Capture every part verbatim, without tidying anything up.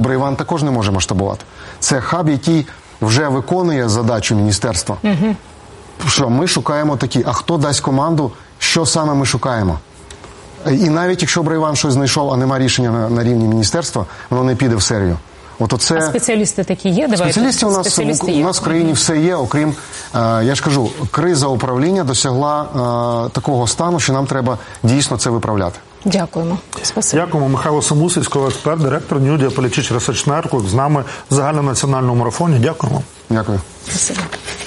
Брейван також не може масштабувати. Це хаб, який вже виконує задачу міністерства. Угу. Що ми шукаємо такі, а хто дасть команду, що саме ми шукаємо? І навіть якщо Брейван щось знайшов, а нема рішення на, на рівні міністерства, воно не піде в серію. От оце... А спеціалісти такі є? Давайте. Спеціалістів у нас, Спеціалісти у нас в країні все є, окрім, е, я ж кажу, криза управління досягла е, такого стану, що нам треба дійсно це виправляти. Дякуємо. Спасибо. Дякуємо. Михайло Самусий, військовий експерт, директор New Media Politics Research Network, з нами в загальнонаціональному марафоні. Дякуємо. Дякую. Спасибо.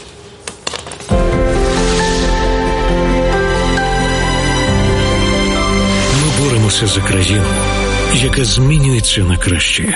Ми боремося за країну, яка змінюється на краще.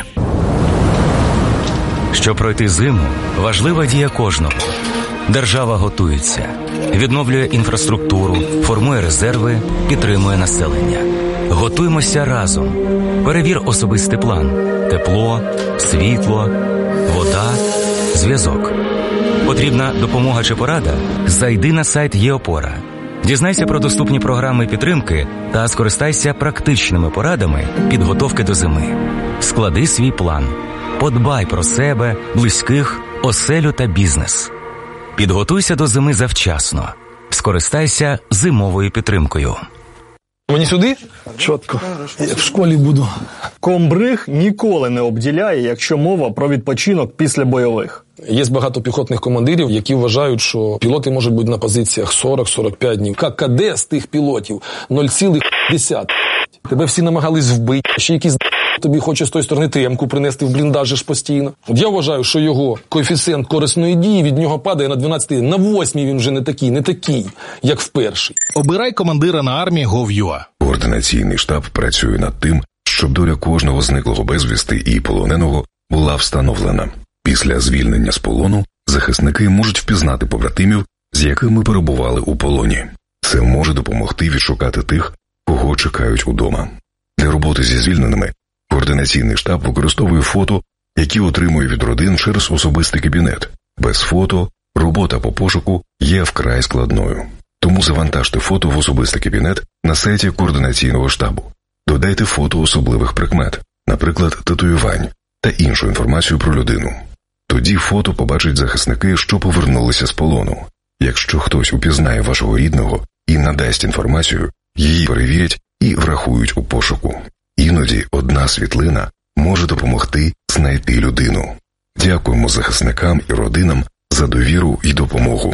Щоб пройти зиму, важлива дія кожного. Держава готується, відновлює інфраструктуру, формує резерви, підтримує населення. Готуємося разом. Перевір особистий план. Тепло, світло, вода, зв'язок. Потрібна допомога чи порада? Зайди на сайт ЄОпора. Дізнайся про доступні програми підтримки та скористайся практичними порадами підготовки до зими. Склади свій план. Подбай про себе, близьких, оселю та бізнес. Підготуйся до зими завчасно. Скористайся зимовою підтримкою. Мені сюди? Чітко. Я в школі буду. Комбриг ніколи не обділяє, якщо мова про відпочинок після бойових. Є багато піхотних командирів, які вважають, що пілоти можуть бути на позиціях сорок-сорок п'ять днів. ККД з тих пілотів нуль цілих десять. Тебе всі намагались вбити, ще якісь тобі хоче з тої сторони темку принести в бліндаж ж постійно. От я вважаю, що його коефіцієнт корисної дії від нього падає на дванадцять, на восьмій він вже не такий, не такий, як в перший. Обирай командира на армії точка гов точка ю а. Координаційний штаб працює над тим, щоб доля кожного зниклого безвісти і полоненого була встановлена. Після звільнення з полону захисники можуть впізнати побратимів, з якими перебували у полоні. Це може допомогти відшукати тих, кого чекають удома. Для роботи зі звільненими координаційний штаб використовує фото, які отримує від родин через особистий кабінет. Без фото робота по пошуку є вкрай складною. Тому завантажте фото в особистий кабінет на сайті координаційного штабу. Додайте фото особливих прикмет, наприклад, татуювань та іншу інформацію про людину. Тоді фото побачать захисники, що повернулися з полону. Якщо хтось упізнає вашого рідного і надасть інформацію, її перевірять і врахують у пошуку. Іноді одна світлина може допомогти знайти людину. Дякуємо захисникам і родинам за довіру і допомогу.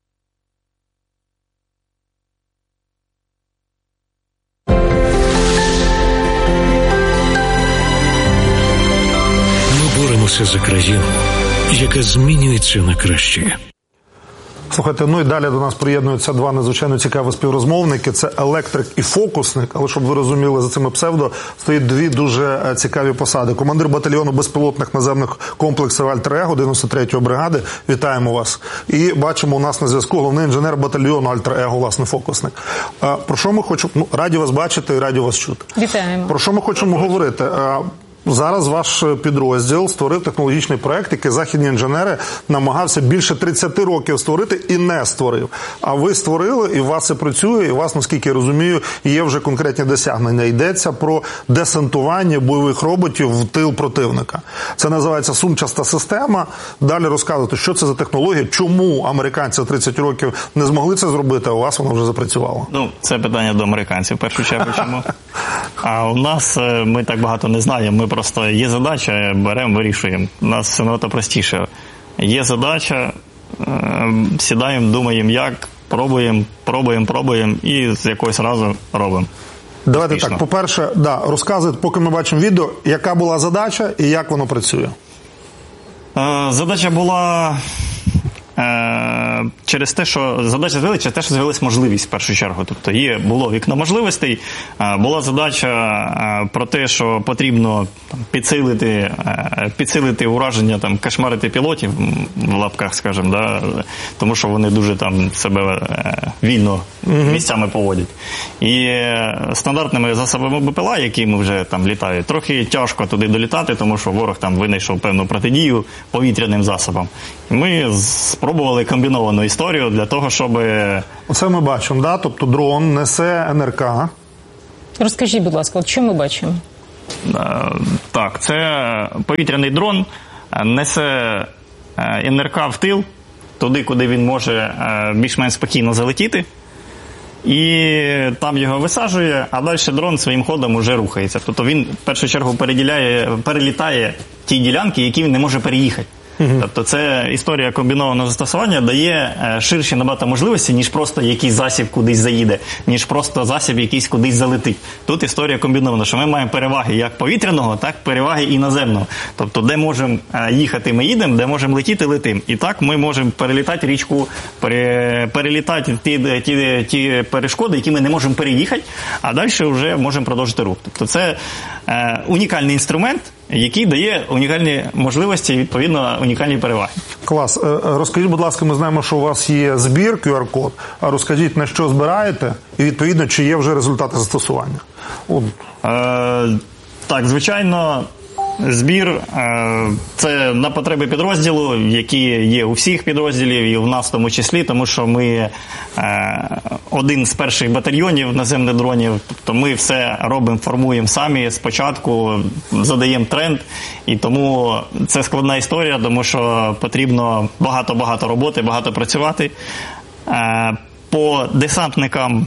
Ми боремося за країну, яка змінюється на краще. Слухайте, ну і далі до нас приєднуються два надзвичайно цікаві співрозмовники. Це електрик і фокусник, але щоб ви розуміли, за цими псевдо стоїть дві дуже цікаві посади. Командир батальйону безпілотних наземних комплексів Альтер-Его дев'яносто третьої бригади. Вітаємо вас. І бачимо у нас на зв'язку головний інженер батальйону Альтер-Его, власне, фокусник. Про що ми хочемо? Ну, раді вас бачити і раді вас чути. Вітаємо. Про що ми хочемо говорити? Зараз ваш підрозділ створив технологічний проект, який західні інженери намагався більше тридцять років створити і не створив. А ви створили, і у вас це працює, і у вас, наскільки я розумію, є вже конкретні досягнення. Йдеться про десантування бойових роботів в тил противника. Це називається сумчаста система. Далі розказувати, що це за технологія, чому американці тридцять років не змогли це зробити, а у вас воно вже запрацювало. Ну, це питання до американців, в першу чергу, чому. А у нас ми так багато не знаємо. Ми просто є задача, беремо, вирішуємо. У нас все набагато простіше. Є задача, сідаємо, думаємо, як, пробуємо, пробуємо, пробуємо і з якогось разу робимо. Давайте Успішно. так, по-перше, да, розказуйте, поки ми бачимо відео, яка була задача і як воно працює. Задача була через те, що задача з'явилася, через те, що з'явилась можливість в першу чергу. Тобто є, було вікно можливостей, була задача про те, що потрібно там, підсилити, підсилити ураження, там, кошмарити пілотів, в лапках, скажімо, да, тому що вони дуже там себе вільно місцями поводять. І стандартними засобами БПЛА, якими вже там літають, трохи тяжко туди долітати, тому що ворог там винайшов певну протидію повітряним засобам. Ми спробували комбіновану історію для того, щоб... Оце ми бачимо, да? Тобто дрон несе ен ер ка. Розкажіть, будь ласка, от що ми бачимо? Так, це повітряний дрон несе ен ер ка в тил, туди, куди він може більш-менш спокійно залетіти. І там його висаджує, а далі дрон своїм ходом уже рухається. Тобто він в першу чергу перелітає ті ділянки, які він не може переїхати. Угу. Тобто це історія комбінованого застосування дає ширші набагато можливості, ніж просто якийсь засіб кудись заїде, ніж просто засіб якийсь кудись залетить. Тут історія комбінована, що ми маємо переваги як повітряного, так і переваги і наземного. Тобто де можемо їхати, ми їдемо, де можемо летіти, летимо. І так ми можемо перелітати річку, пере, перелітати ті, ті, ті перешкоди, які ми не можемо переїхати, а далі вже можемо продовжити рух. Тобто це е, унікальний інструмент, який дає унікальні можливості і, відповідно, унікальні переваги. Клас. Розкажіть, будь ласка, ми знаємо, що у вас є збір кю ар-код, а розкажіть, на що збираєте і, відповідно, чи є вже результати застосування? От. Е, так, звичайно, збір е, – це на потреби підрозділу, які є у всіх підрозділів, і в нас в тому числі, тому що ми е, один з перших батальйонів наземних дронів, тобто ми все робимо, формуємо самі спочатку, задаємо тренд, і тому це складна історія, тому що потрібно багато-багато роботи, багато працювати. Е, по десантникам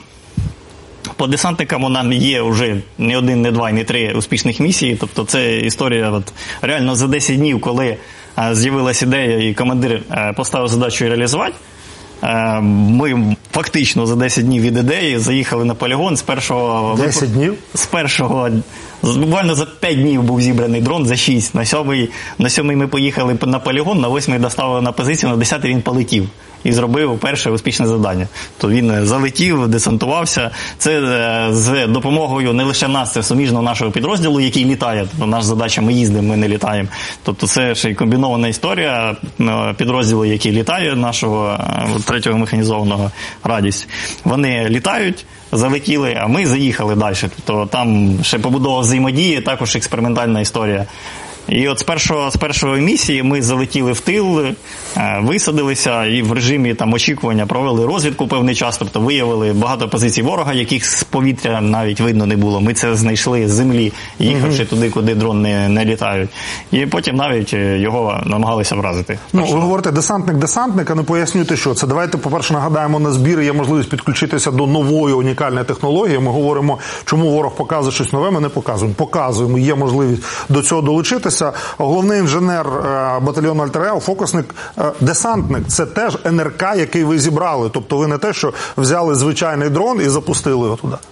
По десантникам у нас є вже не один, не два, не три успішних місії. Тобто це історія от, реально за десять днів, коли а, з'явилася ідея і командир а, поставив задачу реалізувати. А, ми фактично за десять днів від ідеї заїхали на полігон з першого... десять днів? З першого... Буквально за п'ять днів був зібраний дрон, за шість. На сьомий, на сьомий ми поїхали на полігон, на восьмий доставили на позицію, на десятий він полетів. І зробив перше успішне завдання. То він залетів, десантувався. Це з допомогою не лише нас, це суміжного нашого підрозділу, який літає. Тобто наша задача, ми їздимо, ми не літаємо. Тобто це ще й комбінована історія підрозділу, який літає, нашого третього механізованого «Радість». Вони літають, залетіли, а ми заїхали далі. Тобто там ще побудова взаємодії, також експериментальна історія. І от з першого, з першої місії ми залетіли в тил, висадилися і в режимі там очікування провели розвідку певний час, тобто виявили багато позицій ворога, яких з повітря навіть видно не було. Ми це знайшли з землі, їхавши mm-hmm. туди, куди дрон не, не літають. І потім навіть його намагалися вразити. Ну, ви говорите десантник-десантник, а не пояснюєте, що це. Давайте, по-перше, нагадаємо, на збір є можливість підключитися до нової унікальної технології. Ми говоримо, чому ворог показує щось нове, ми не показуємо. Показуємо, є можливість до цього долучитися. Головний інженер батальйону «Альтер-Ео», фокусник, десантник – це теж ен ер ка, який ви зібрали. Тобто ви не те, що взяли звичайний дрон і запустили його туди.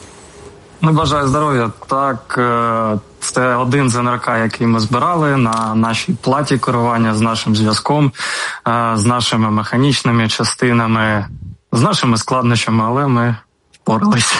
Ну, бажаю здоров'я. Так, це один з ен ер ка, який ми збирали на нашій платі керування з нашим зв'язком, з нашими механічними частинами, з нашими складнощами, але ми впоралися.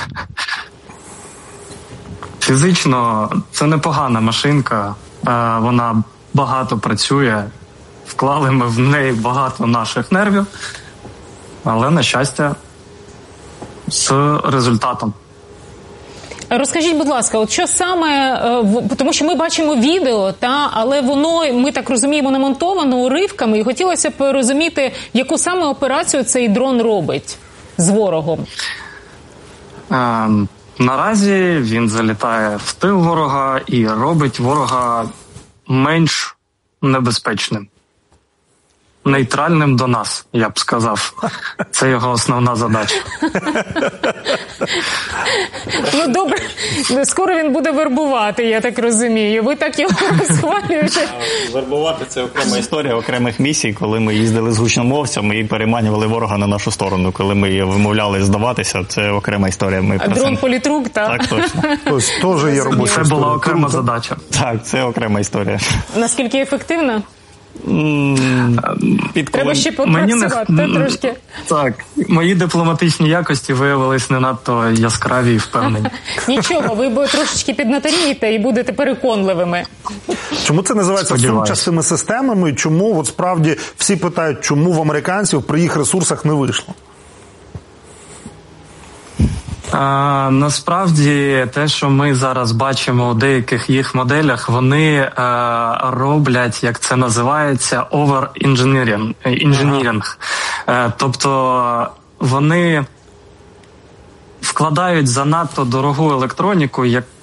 Фізично це непогана машинка, вона багато працює, вклали ми в неї багато наших нервів, але, на щастя, з результатом. Розкажіть, будь ласка, от що саме, тому що ми бачимо відео, та, але воно, ми так розуміємо, намонтовано уривками, і хотілося б розуміти, яку саме операцію цей дрон робить з ворогом. Ем... Наразі він залітає в тил ворога і робить ворога менш небезпечним. Нейтральним до нас, я б сказав. Це його основна задача. Ну, добре. Скоро він буде вербувати, я так розумію. Ви так його розхвалюєте. Вербувати – це окрема історія окремих місій, коли ми їздили з гучномовцями і переманювали ворога на нашу сторону. Коли ми її вимовляли здаватися, це окрема історія. Ми а дрон політрук, так? Так, точно. Тобто, теж є робоча історія. Це була окрема задача. Так, це окрема історія. Наскільки ефективна? Під Треба ще попрацювати не... трошки. Так, мої дипломатичні якості виявились не надто яскраві і впевнені. Нічого, ви трошечки піднаторієте і будете переконливими. Чому це називається сумчастими системами? Чому, от справді, всі питають, чому в американців при їх ресурсах не вийшло? А, насправді, те, що ми зараз бачимо у деяких їх моделях, вони а, роблять, як це називається, over-engineering. engineering. А, тобто вони вкладають занадто дорогу електроніку, яку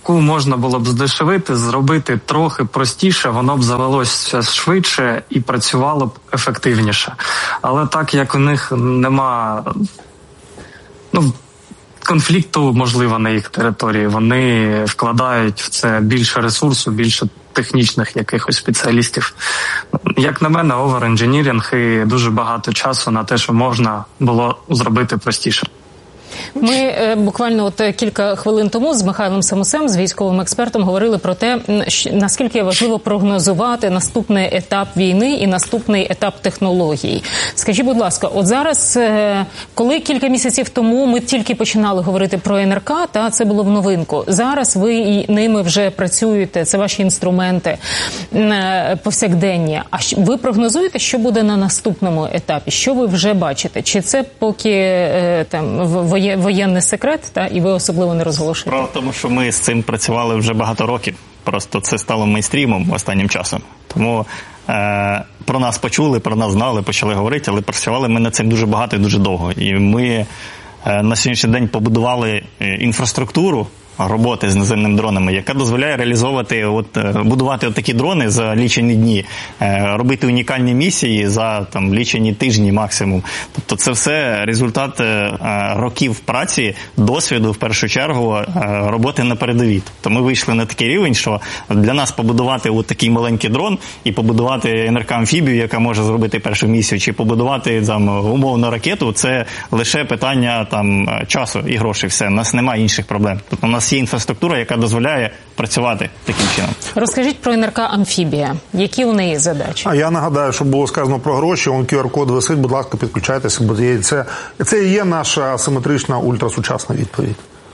яку можна було б здешевити, зробити трохи простіше, воно б завелося швидше і працювало б ефективніше. Але так як у них нема, ну, конфлікту, можливо, на їх території, вони вкладають в це більше ресурсу, більше технічних якихось спеціалістів. Як на мене, овер-інженірінг і дуже багато часу на те, що можна було зробити простіше. Ми е, буквально от кілька хвилин тому з Михайлом Самусем, з військовим експертом, говорили про те, наскільки важливо прогнозувати наступний етап війни і наступний етап технологій. Скажіть, будь ласка, от зараз, е, коли кілька місяців тому ми тільки починали говорити про ен ер ка, та це було в новинку. Зараз ви і ними вже працюєте, це ваші інструменти е, повсякденні. А ви прогнозуєте, що буде на наступному етапі? Що ви вже бачите? Чи це поки е, там в воєнний секрет, та, і ви особливо не розголошуєте? Справа в тому, що ми з цим працювали вже багато років. Просто це стало мейнстрімом останнім часом. Тому е, про нас почули, про нас знали, почали говорити, але працювали ми над цим дуже багато і дуже довго. І ми е, на сьогоднішній день побудували інфраструктуру роботи з наземними дронами, яка дозволяє реалізовувати, от, будувати от такі дрони за лічені дні, робити унікальні місії за там, лічені тижні максимум. Тобто це все результат років праці, досвіду, в першу чергу, роботи на передовій. Тобто ми вийшли на такий рівень, що для нас побудувати от такий маленький дрон і побудувати ен ер ка-амфібію, яка може зробити першу місію, чи побудувати там, умовну ракету, це лише питання там, часу і грошей. Все, у нас немає інших проблем. Тобто у нас є інфраструктура, яка дозволяє працювати таким чином. Розкажіть про ен ер ка-амфібія. Які у неї задачі? А я нагадаю, що було сказано про гроші, он кю ар-код висить, будь ласка, підключайтеся, бо це, це і є наша асиметрична ультрасучасна відповідь.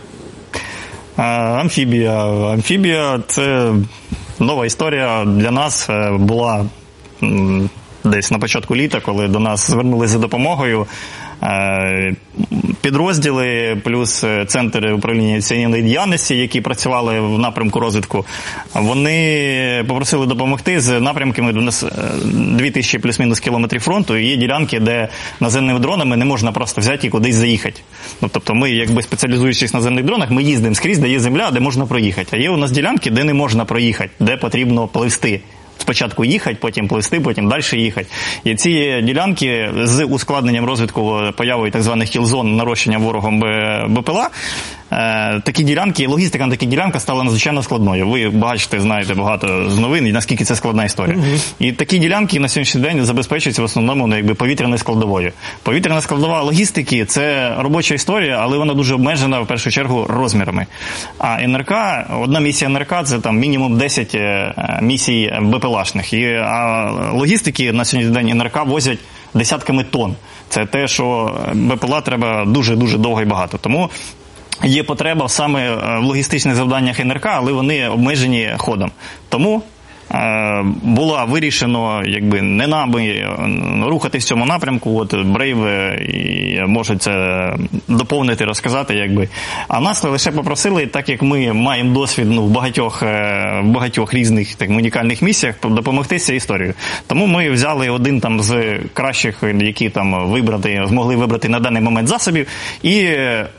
Амфібія. Амфібія – це нова історія для нас була десь на початку літа, коли до нас звернулися за допомогою. Підрозділи плюс центри управління ініціативної діяльності, які працювали в напрямку розвитку, вони попросили допомогти з напрямками. У нас дві тисячі плюс-мінус кілометрів фронту, і є ділянки, де наземними дронами не можна просто взяти і кудись заїхати. Ну, тобто ми, якби спеціалізуючись на наземних дронах, ми їздимо скрізь, де є земля, де можна проїхати. А є у нас ділянки, де не можна проїхати, де потрібно пливсти. Спочатку їхати, потім пливсти, потім далі їхати. І ці ділянки з ускладненням розвитку, появою так званих кіл-зон, нарощенням ворогом бе пе ел а, такі ділянки, логістика на такі ділянки стала надзвичайно складною. Ви бачите, знаєте багато з новин, і наскільки це складна історія. Uh-huh. І такі ділянки на сьогоднішній день забезпечуються в основному ну, якби, повітряною складовою. Повітряна складова логістики – це робоча історія, але вона дуже обмежена, в першу чергу, розмірами. А ен ер ка, одна місія ен ер ка – це там мінімум десять місій бе пе ел ашних. І, а логістики на сьогоднішній день ен ер ка возять десятками тонн. Це те, що бе пе ел а треба дуже-дуже довго і багато. Тому є потреба саме в логістичних завданнях ен ер ка, але вони обмежені ходом. Тому е, було вирішено, якби, не нами рухати в цьому напрямку, от Brave і можуть це доповнити, розказати, якби. А нас лише попросили, так як ми маємо досвід ну, в багатьох, в багатьох різних так, унікальних місіях, допомогти з цією історією. Тому ми взяли один там з кращих, які там вибрати, змогли вибрати на даний момент засобів, і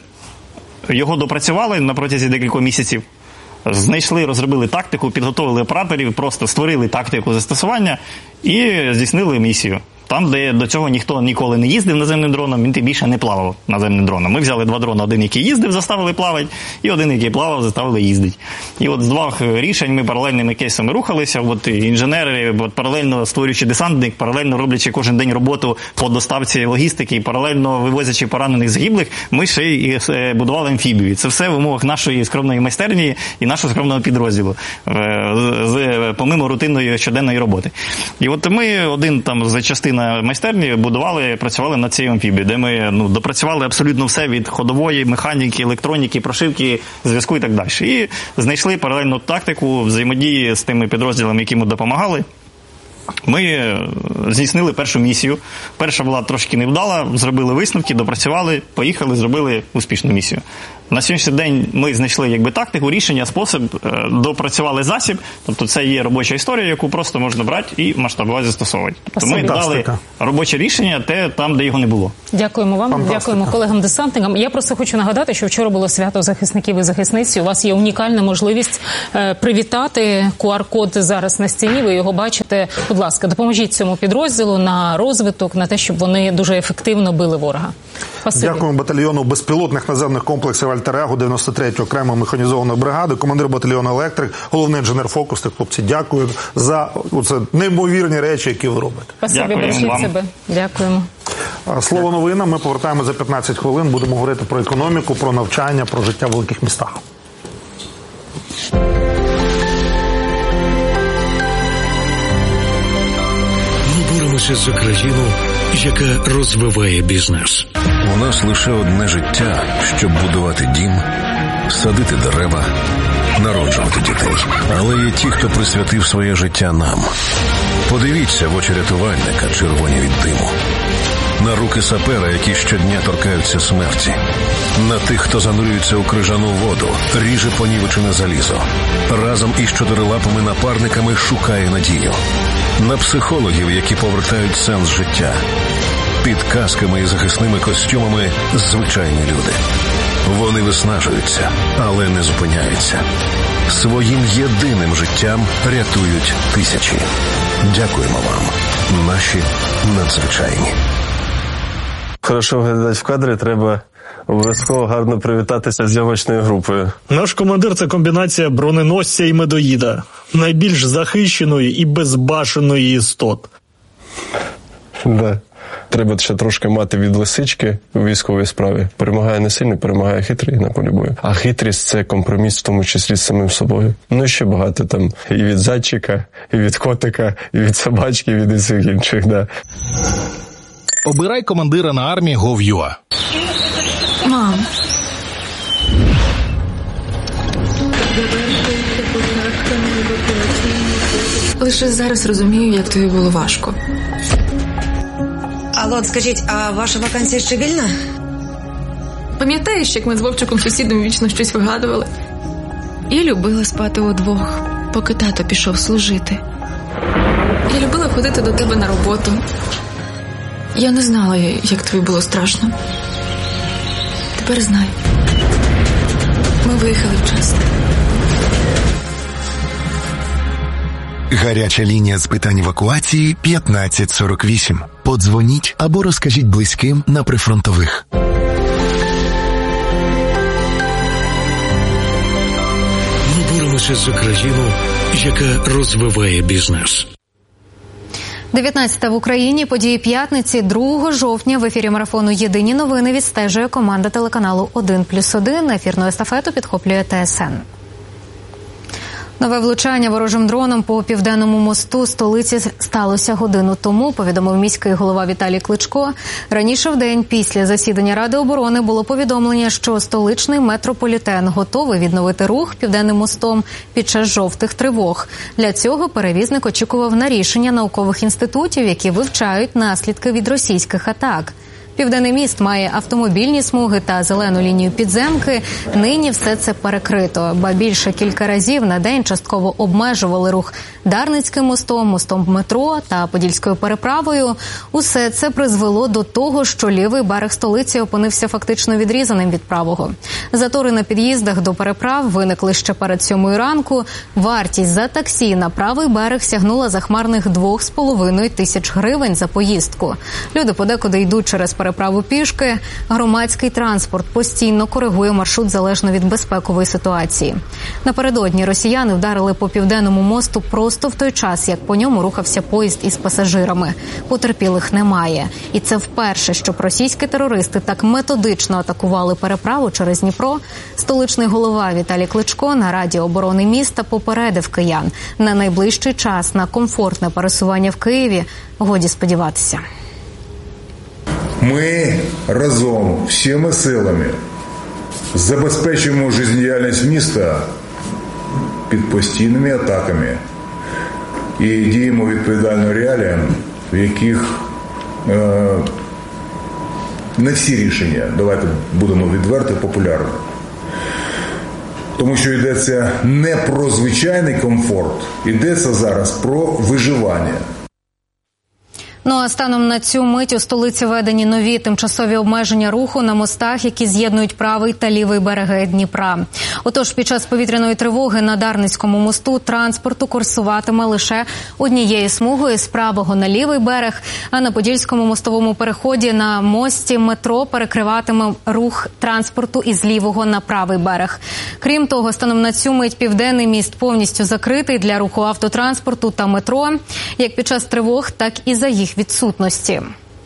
його допрацювали на протязі декількох місяців, знайшли, розробили тактику, підготовили операторів, просто створили тактику застосування і здійснили місію. Там, де до цього ніхто ніколи не їздив наземним дроном, він тим більше не плавав наземним дроном. Ми взяли два дрони, один, який їздив, заставили плавати, і один, який плавав, заставили їздити. І от з двох рішень ми паралельними кейсами рухалися. От інженери, от паралельно створюючи десантник, паралельно роблячи кожен день роботу по доставці логістики, паралельно вивозячи поранених загиблих, ми ще й будували амфібію. Це все в умовах нашої скромної майстерні і нашого скромного підрозділу, з, помимо рутинної щоденної роботи. І от ми один там з частин на майстерні будували, працювали над цією амфібією, де ми ну, допрацювали абсолютно все від ходової, механіки, електроніки, прошивки, зв'язку і так далі. І знайшли паралельну тактику взаємодії з тими підрозділами, які ми допомагали. Ми здійснили першу місію. Перша була трошки невдала, зробили висновки, допрацювали, поїхали, зробили успішну місію. На сьогоднішній день ми знайшли якби тактику, рішення, спосіб, допрацювали засіб, тобто це є робоча історія, яку просто можна брати і масштабувати, застосовувати. Тобто ми дали робоче рішення те, там, де його не було. Дякуємо вам, Фантастика. Дякуємо колегам-десантникам. Я просто хочу нагадати, що вчора було свято захисників і захисниць. У вас є унікальна можливість е, привітати. ку ар-код зараз на стіні, ви його бачите. Будь ласка, допоможіть цьому підрозділу на розвиток, на те, щоб вони дуже ефективно били ворога. Спасибі. Дякуємо батальйону безпілотних наземних комплексів «Альтер-Его» дев'яносто третьої окремої механізованої бригади, командир батальйону «Електрик», головний інженер «Фокусник». Хлопці, дякую за оце неймовірні речі, які ви робите. Спасибі, бережіть себе. Дякуємо. Слово новинам. Ми повертаємо за п'ятнадцять хвилин. Будемо говорити про економіку, про навчання, про життя в великих містах. Ми боремося за країну, яка розвиває бізнес. У нас лише одне життя, щоб будувати дім, садити дерева, народжувати дітей. Але є ті, хто присвятив своє життя нам. Подивіться в очі рятувальника, червоні від диму. На руки сапера, які щодня торкаються смерті. На тих, хто занурюється у крижану воду, ріже понівечене залізо. Разом із чотирилапими напарниками шукає надію. На психологів, які повертають сенс життя. Під касками і захисними костюмами звичайні люди. Вони виснажуються, але не зупиняються. Своїм єдиним життям рятують тисячі. Дякуємо вам, наші надзвичайні. Хорошо виглядати в кадрі, треба обов'язково гарно привітатися з зйомочною групою. Наш командир – це комбінація броненосця і медоїда. Найбільш захищеної і безбашеної істот. Да. Треба ще трошки мати від лисички у військовій справі. Перемагає не сильний, перемагає хитрий на полі бою. А хитрість – це компроміс, в тому числі з самим собою. Ну і ще багато там і від зайчика, і від котика, і від собачки, і від усіх інших, да. Обирай командира на армії точка гов точка ю а. Мам. Лише зараз розумію, як тобі було важко. Алло, скажіть, а ваша вакансія ще вільна? Пам'ятаєш, як ми з Вовчиком сусідом вічно щось вигадували? Я любила спати удвох, поки тато пішов служити. Я любила ходити до тебе на роботу. Я не знала, як тобі було страшно. Тепер знаю. Ми виїхали вчасно. Гаряча лінія з питань евакуації п'ятнадцять сорок вісім. Подзвоніть або розкажіть близьким на прифронтових. Ми боремося за країну, яка розвиває бізнес. дев'ятнадцята в Україні. Події п'ятниці, другого жовтня. В ефірі марафону «Єдині новини» відстежує команда телеканалу один плюс один. Ефірну естафету підхоплює Те Ес Ен. Нове влучання ворожим дроном по Південному мосту столиці сталося годину тому, повідомив міський голова Віталій Кличко. Раніше в день після засідання Ради оборони було повідомлення, що столичний метрополітен готовий відновити рух Південним мостом під час жовтих тривог. Для цього перевізник очікував на рішення наукових інститутів, які вивчають наслідки від російських атак. Південний міст має автомобільні смуги та зелену лінію підземки. Нині все це перекрито. Ба більше кілька разів на день частково обмежували рух Дарницьким мостом, мостом метро та Подільською переправою. Усе це призвело до того, що лівий берег столиці опинився фактично відрізаним від правого. Затори на під'їздах до переправ виникли ще перед сьомою ранку. Вартість за таксі на правий берег сягнула захмарних двох з половиною тисяч гривень за поїздку. Люди подекуди йдуть через переправу. Переправу пішки. Громадський транспорт постійно коригує маршрут залежно від безпекової ситуації. Напередодні росіяни вдарили по Південному мосту просто в той час, як по ньому рухався поїзд із пасажирами. Потерпілих немає. І це вперше, щоб російські терористи так методично атакували переправу через Дніпро. Столичний голова Віталій Кличко на Раді оборони міста попередив киян. На найближчий час на комфортне пересування в Києві годі сподіватися. Ми разом, всіми силами забезпечуємо життєдіяльність міста під постійними атаками і діємо відповідально реаліям, в яких е, не всі рішення, давайте будемо відверті, популярні. Тому що йдеться не про звичайний комфорт, йдеться зараз про виживання. Ну а станом на цю мить у столиці введені нові тимчасові обмеження руху на мостах, які з'єднують правий та лівий береги Дніпра. Отож, під час повітряної тривоги на Дарницькому мосту транспорту курсуватиме лише однією смугою з правого на лівий берег, а на Подільському мостовому переході на мості метро перекриватиме рух транспорту із лівого на правий берег. Крім того, станом на цю мить південний міст повністю закритий для руху автотранспорту та метро, як під час тривог, так і за їх відсутності.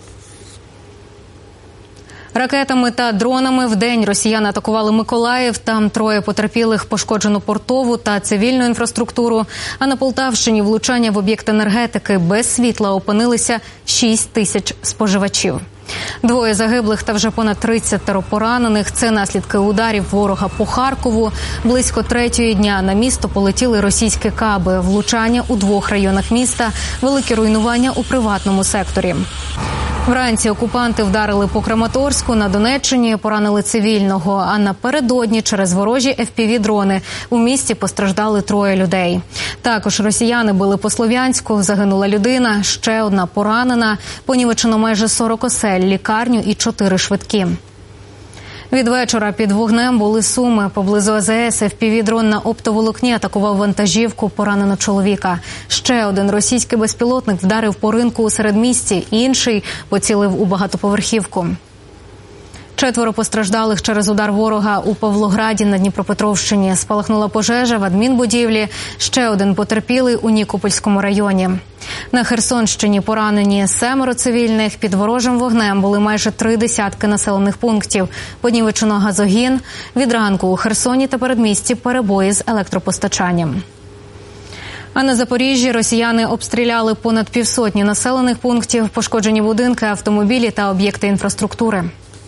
Ракетами та дронами вдень росіяни атакували Миколаїв. Там троє потерпілих, пошкоджено портову та цивільну інфраструктуру. А на Полтавщині влучання в об'єкт енергетики. Без світла опинилися шість тисяч споживачів. Двоє загиблих та вже понад тридцять поранених. Це наслідки ударів ворога по Харкову. Близько третьої дня на місто полетіли російські каби. Влучання у двох районах міста. Великі руйнування у приватному секторі. Вранці окупанти вдарили по Краматорську, на Донеччині поранили цивільного, а напередодні через ворожі еф пі ві-дрони у місті постраждали троє людей. Також росіяни били по Слов'янську, загинула людина, ще одна поранена, понівечено майже сорок осель, лікарню і чотири швидкі. Від вечора під вогнем були Суми. Поблизу а зе ес еф пі ві-дрон на оптоволокні атакував вантажівку, поранено чоловіка. Ще один російський безпілотник вдарив по ринку у середмісті, інший поцілив у багатоповерхівку. Четверо постраждалих через удар ворога у Павлограді на Дніпропетровщині. Спалахнула пожежа в адмінбудівлі. Ще один потерпілий у Нікопольському районі. На Херсонщині поранені семеро цивільних. Під ворожим вогнем були майже три десятки населених пунктів. Понівечено газогін. Від ранку у Херсоні та передмісті перебої з електропостачанням. А на Запоріжжі росіяни обстріляли понад півсотні населених пунктів, пошкоджені будинки, автомобілі та об'єкти інфраструктури.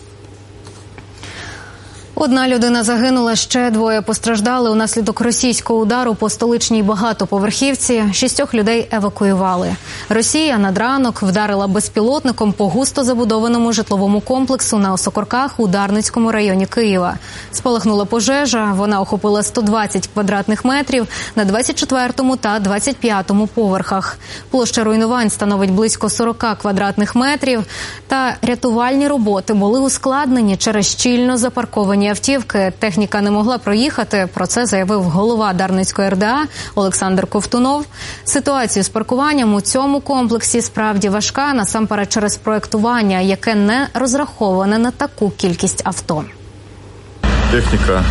Одна людина загинула, ще двоє постраждали унаслідок російського удару по столичній багатоповерхівці. Шістьох людей евакуювали. Росія над ранок вдарила безпілотником по густо забудованому житловому комплексу на Осокорках у Дарницькому районі Києва. Спалахнула пожежа, вона охопила сто двадцять квадратних метрів на двадцять четвертому та двадцять п'ятому поверхах. Площа руйнувань становить близько сорок квадратних метрів, та рятувальні роботи були ускладнені через щільно запарковані автівки. Техніка не могла проїхати. Про це заявив голова Дарницької ер де а Олександр Ковтунов. Ситуація з паркуванням у цьому комплексі справді важка, насамперед через проєктування, яке не розраховане на таку кількість авто. Техніка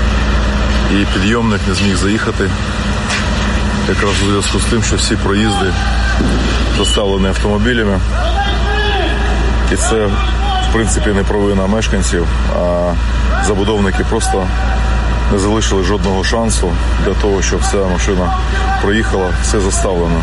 і підйомник не зміг заїхати. Якраз у зв'язку з тим, що всі проїзди заставлені автомобілями. І це, в принципі, не провина мешканців, а забудовники просто не залишили жодного шансу для того, щоб ця машина проїхала, все заставлено.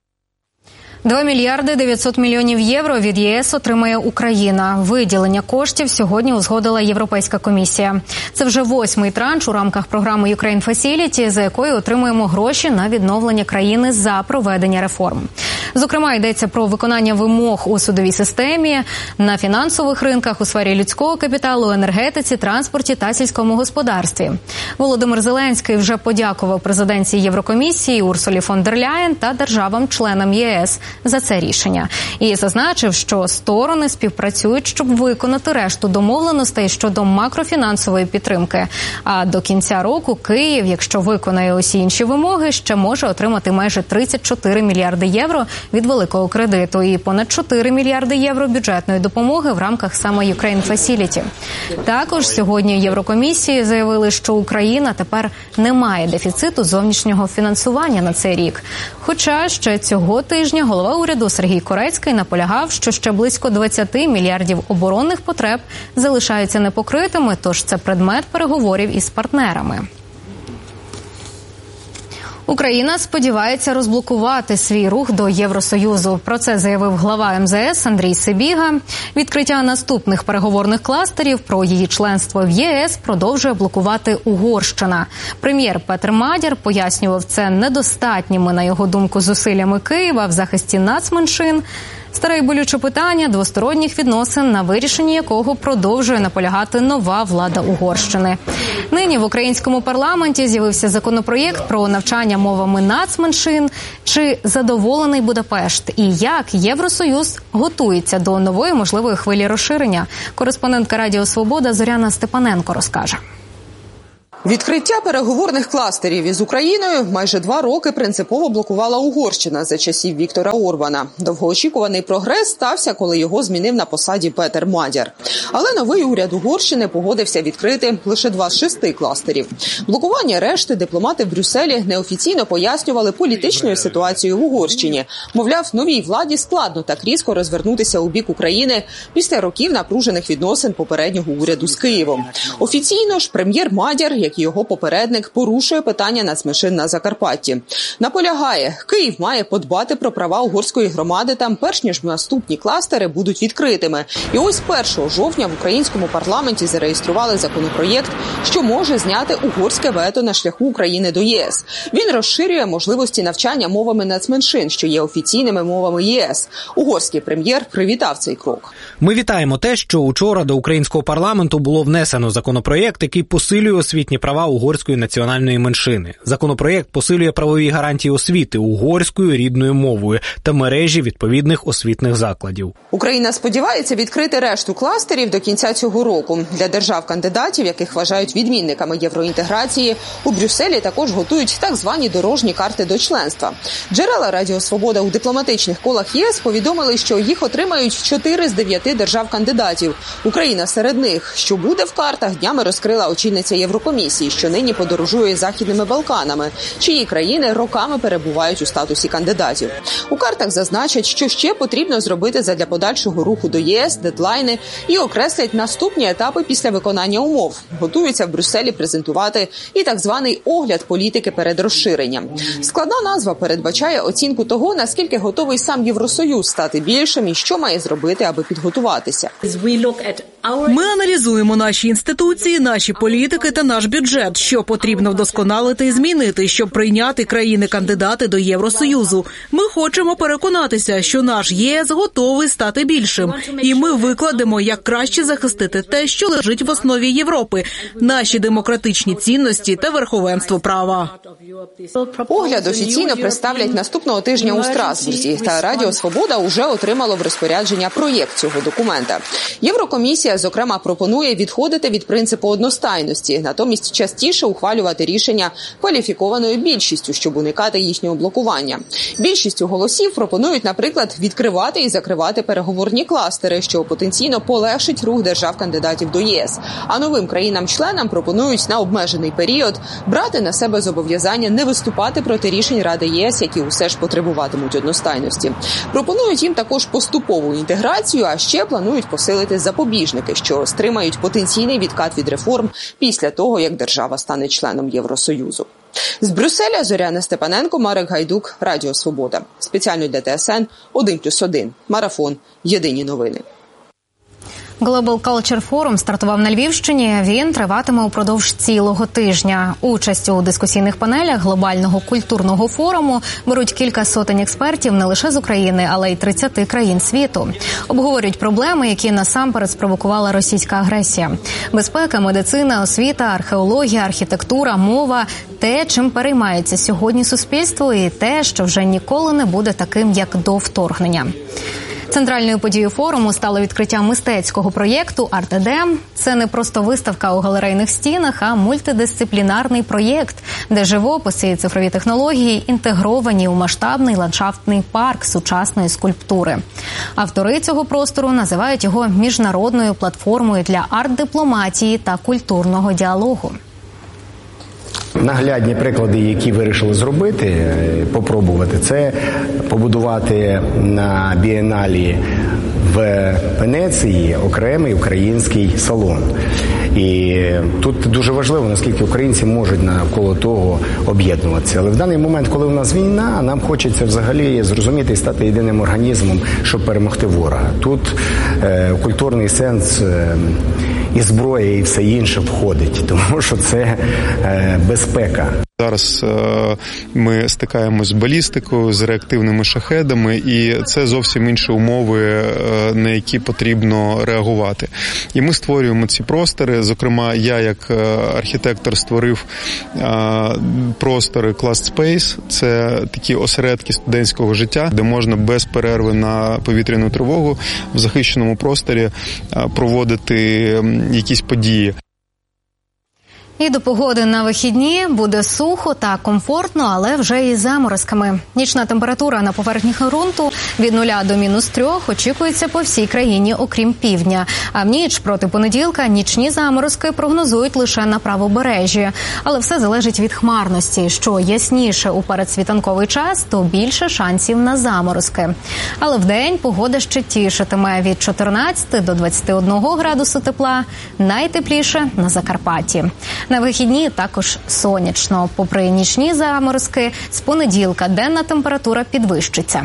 два мільярди дев'ятсот мільйонів євро від є ес отримає Україна. Виділення коштів сьогодні узгодила Європейська комісія. Це вже восьмий транш у рамках програми Ukraine Facility, за якою отримуємо гроші на відновлення країни за проведення реформ. Зокрема, йдеться про виконання вимог у судовій системі, на фінансових ринках, у сфері людського капіталу, енергетиці, транспорті та сільському господарстві. Володимир Зеленський вже подякував президентці Єврокомісії Урсулі фон дер Ляєн та державам-членам є ес за це рішення. І зазначив, що сторони співпрацюють, щоб виконати решту домовленостей щодо макрофінансової підтримки. А до кінця року Київ, якщо виконає усі інші вимоги, ще може отримати майже тридцять чотири мільярди євро від великого кредиту і понад чотири мільярди євро бюджетної допомоги в рамках саме Ukraine Facility. Також сьогодні Єврокомісії заявили, що Україна тепер не має дефіциту зовнішнього фінансування на цей рік. Хоча ще цього тижня голова уряду Сергій Корецький наполягав, що ще близько двадцять мільярдів оборонних потреб залишаються непокритими, тож це предмет переговорів із партнерами. Україна сподівається розблокувати свій рух до Євросоюзу. Про це заявив глава ем зе ес Андрій Сибіга. Відкриття наступних переговорних кластерів про її членство в є ес продовжує блокувати Угорщина. Прем'єр Петр Мадяр пояснював це недостатніми, на його думку, зусиллями Києва в захисті нацменшин. Старе й болюче питання двосторонніх відносин, на вирішенні якого продовжує наполягати нова влада Угорщини. Нині в українському парламенті з'явився законопроєкт про навчання мовами нацменшин. Чи задоволений Будапешт? І як Євросоюз готується до нової можливої хвилі розширення? Кореспондентка Радіо Свобода Зоряна Степаненко розкаже. Відкриття переговорних кластерів із Україною майже два роки принципово блокувала Угорщина за часів Віктора Орбана. Довгоочікуваний прогрес стався, коли його змінив на посаді Петер Мадяр. Але новий уряд Угорщини погодився відкрити лише два з шести кластерів. Блокування решти дипломати в Брюсселі неофіційно пояснювали політичною ситуацією в Угорщині. Мовляв, новій владі складно так різко розвернутися у бік України після років напружених відносин попереднього уряду з Києвом. Офіційно ж прем'єр Мадяр, як і його попередник, порушує питання нацменшин на Закарпатті. Наполягає, Київ має подбати про права угорської громади там, перш ніж наступні кластери будуть відкритими. І ось першого жовтня в українському парламенті зареєстрували законопроєкт, що може зняти угорське вето на шляху України до ЄС. Він розширює можливості навчання мовами нацменшин, що є офіційними мовами ЄС. Угорський прем'єр привітав цей крок. Ми вітаємо те, що учора до українського парламенту було внесено законопроєкт, який посилює освітні права угорської національної меншини. Законопроєкт посилює правові гарантії освіти угорською рідною мовою та мережі відповідних освітних закладів. Україна сподівається відкрити решту кластерів до кінця цього року. Для держав-кандидатів, яких вважають відмінниками євроінтеграції, у Брюсселі також готують так звані дорожні карти до членства. Джерела Радіо Свобода у дипломатичних колах ЄС повідомили, що їх отримають чотири з дев'яти держав-кандидатів. Україна серед них. Що буде в картах, днями розкрила очільниця Єврокомісії, що нині подорожує Західними Балканами, чиї країни роками перебувають у статусі кандидатів. У картах зазначать, що ще потрібно зробити задля подальшого руху до ЄС, дедлайни і окреслять наступні етапи після виконання умов. Готуються в Брюсселі презентувати і так званий огляд політики перед розширенням. Складна назва передбачає оцінку того, наскільки готовий сам Євросоюз стати більшим і що має зробити, аби підготуватися. Ми аналізуємо наші інституції, наші політики та наш бюджет, що потрібно вдосконалити і змінити, щоб прийняти країни-кандидати до Євросоюзу. Ми хочемо переконатися, що наш ЄС готовий стати більшим. І ми викладемо, як краще захистити те, що лежить в основі Європи – наші демократичні цінності та верховенство права. Огляд офіційно представлять наступного тижня у Страсбурзі, та Радіо Свобода уже отримало в розпорядження проєкт цього документа. Єврокомісія, зокрема, пропонує відходити від принципу одностайності, натомість частіше ухвалювати рішення кваліфікованою більшістю, щоб уникати їхнього блокування. Більшістю голосів пропонують, наприклад, відкривати і закривати переговорні кластери, що потенційно полегшить рух держав-кандидатів до ЄС. А новим країнам-членам пропонують на обмежений період брати на себе зобов'язання не виступати проти рішень Ради ЄС, які усе ж потребуватимуть одностайності. Пропонують їм також поступову інтеграцію, а ще планують посилити запобіжники, що стримають потенційний відкат від реформ після того, як держава стане членом Євросоюзу. З Брюсселя Зоряна Степаненко, Марек Гайдук, Радіо Свобода. Спеціально для ТСН один плюс один. Марафон. Єдині новини. Global Culture Forum стартував на Львівщині. Він триватиме упродовж цілого тижня. Участь у дискусійних панелях глобального культурного форуму беруть кілька сотень експертів не лише з України, але й тридцяти країн світу. Обговорюють проблеми, які насамперед спровокувала російська агресія. Безпека, медицина, освіта, археологія, архітектура, мова – те, чим переймається сьогодні суспільство, і те, що вже ніколи не буде таким, як до вторгнення. Центральною подією форуму стало відкриття мистецького проєкту «Арт-Едем». Це не просто виставка у галерейних стінах, а мультидисциплінарний проєкт, де живописи і цифрові технології інтегровані у масштабний ландшафтний парк сучасної скульптури. Автори цього простору називають його міжнародною платформою для арт-дипломатії та культурного діалогу. Наглядні приклади, які вирішили зробити, попробувати, це побудувати на бієналі в Венеції окремий український салон. І тут дуже важливо, наскільки українці можуть навколо того об'єднуватися. Але в даний момент, коли у нас війна, нам хочеться взагалі зрозуміти і стати єдиним організмом, щоб перемогти ворога. Тут е, культурний сенс е, і зброя, і все інше входить, тому що це е, безпека. Зараз е, ми стикаємось з балістикою, з реактивними шахедами, і це зовсім інші умови, е, на які потрібно реагувати. І ми створюємо ці простори. Зокрема, я як архітектор створив е, простори Class Space. Це такі осередки студентського життя, де можна без перерви на повітряну тривогу в захищеному просторі е, проводити якісь події. І до погоди на вихідні буде сухо та комфортно, але вже із заморозками. Нічна температура на поверхні ґрунту від нуля до мінус трьох очікується по всій країні, окрім півдня. А в ніч проти понеділка нічні заморозки прогнозують лише на правобережжі. Але все залежить від хмарності. Що ясніше у передсвітанковий час, то більше шансів на заморозки. Але вдень погода ще тішитиме від чотирнадцяти до двадцяти одного градусу тепла, найтепліше на Закарпатті. На вихідні також сонячно. Попри нічні заморозки, з понеділка денна температура підвищиться.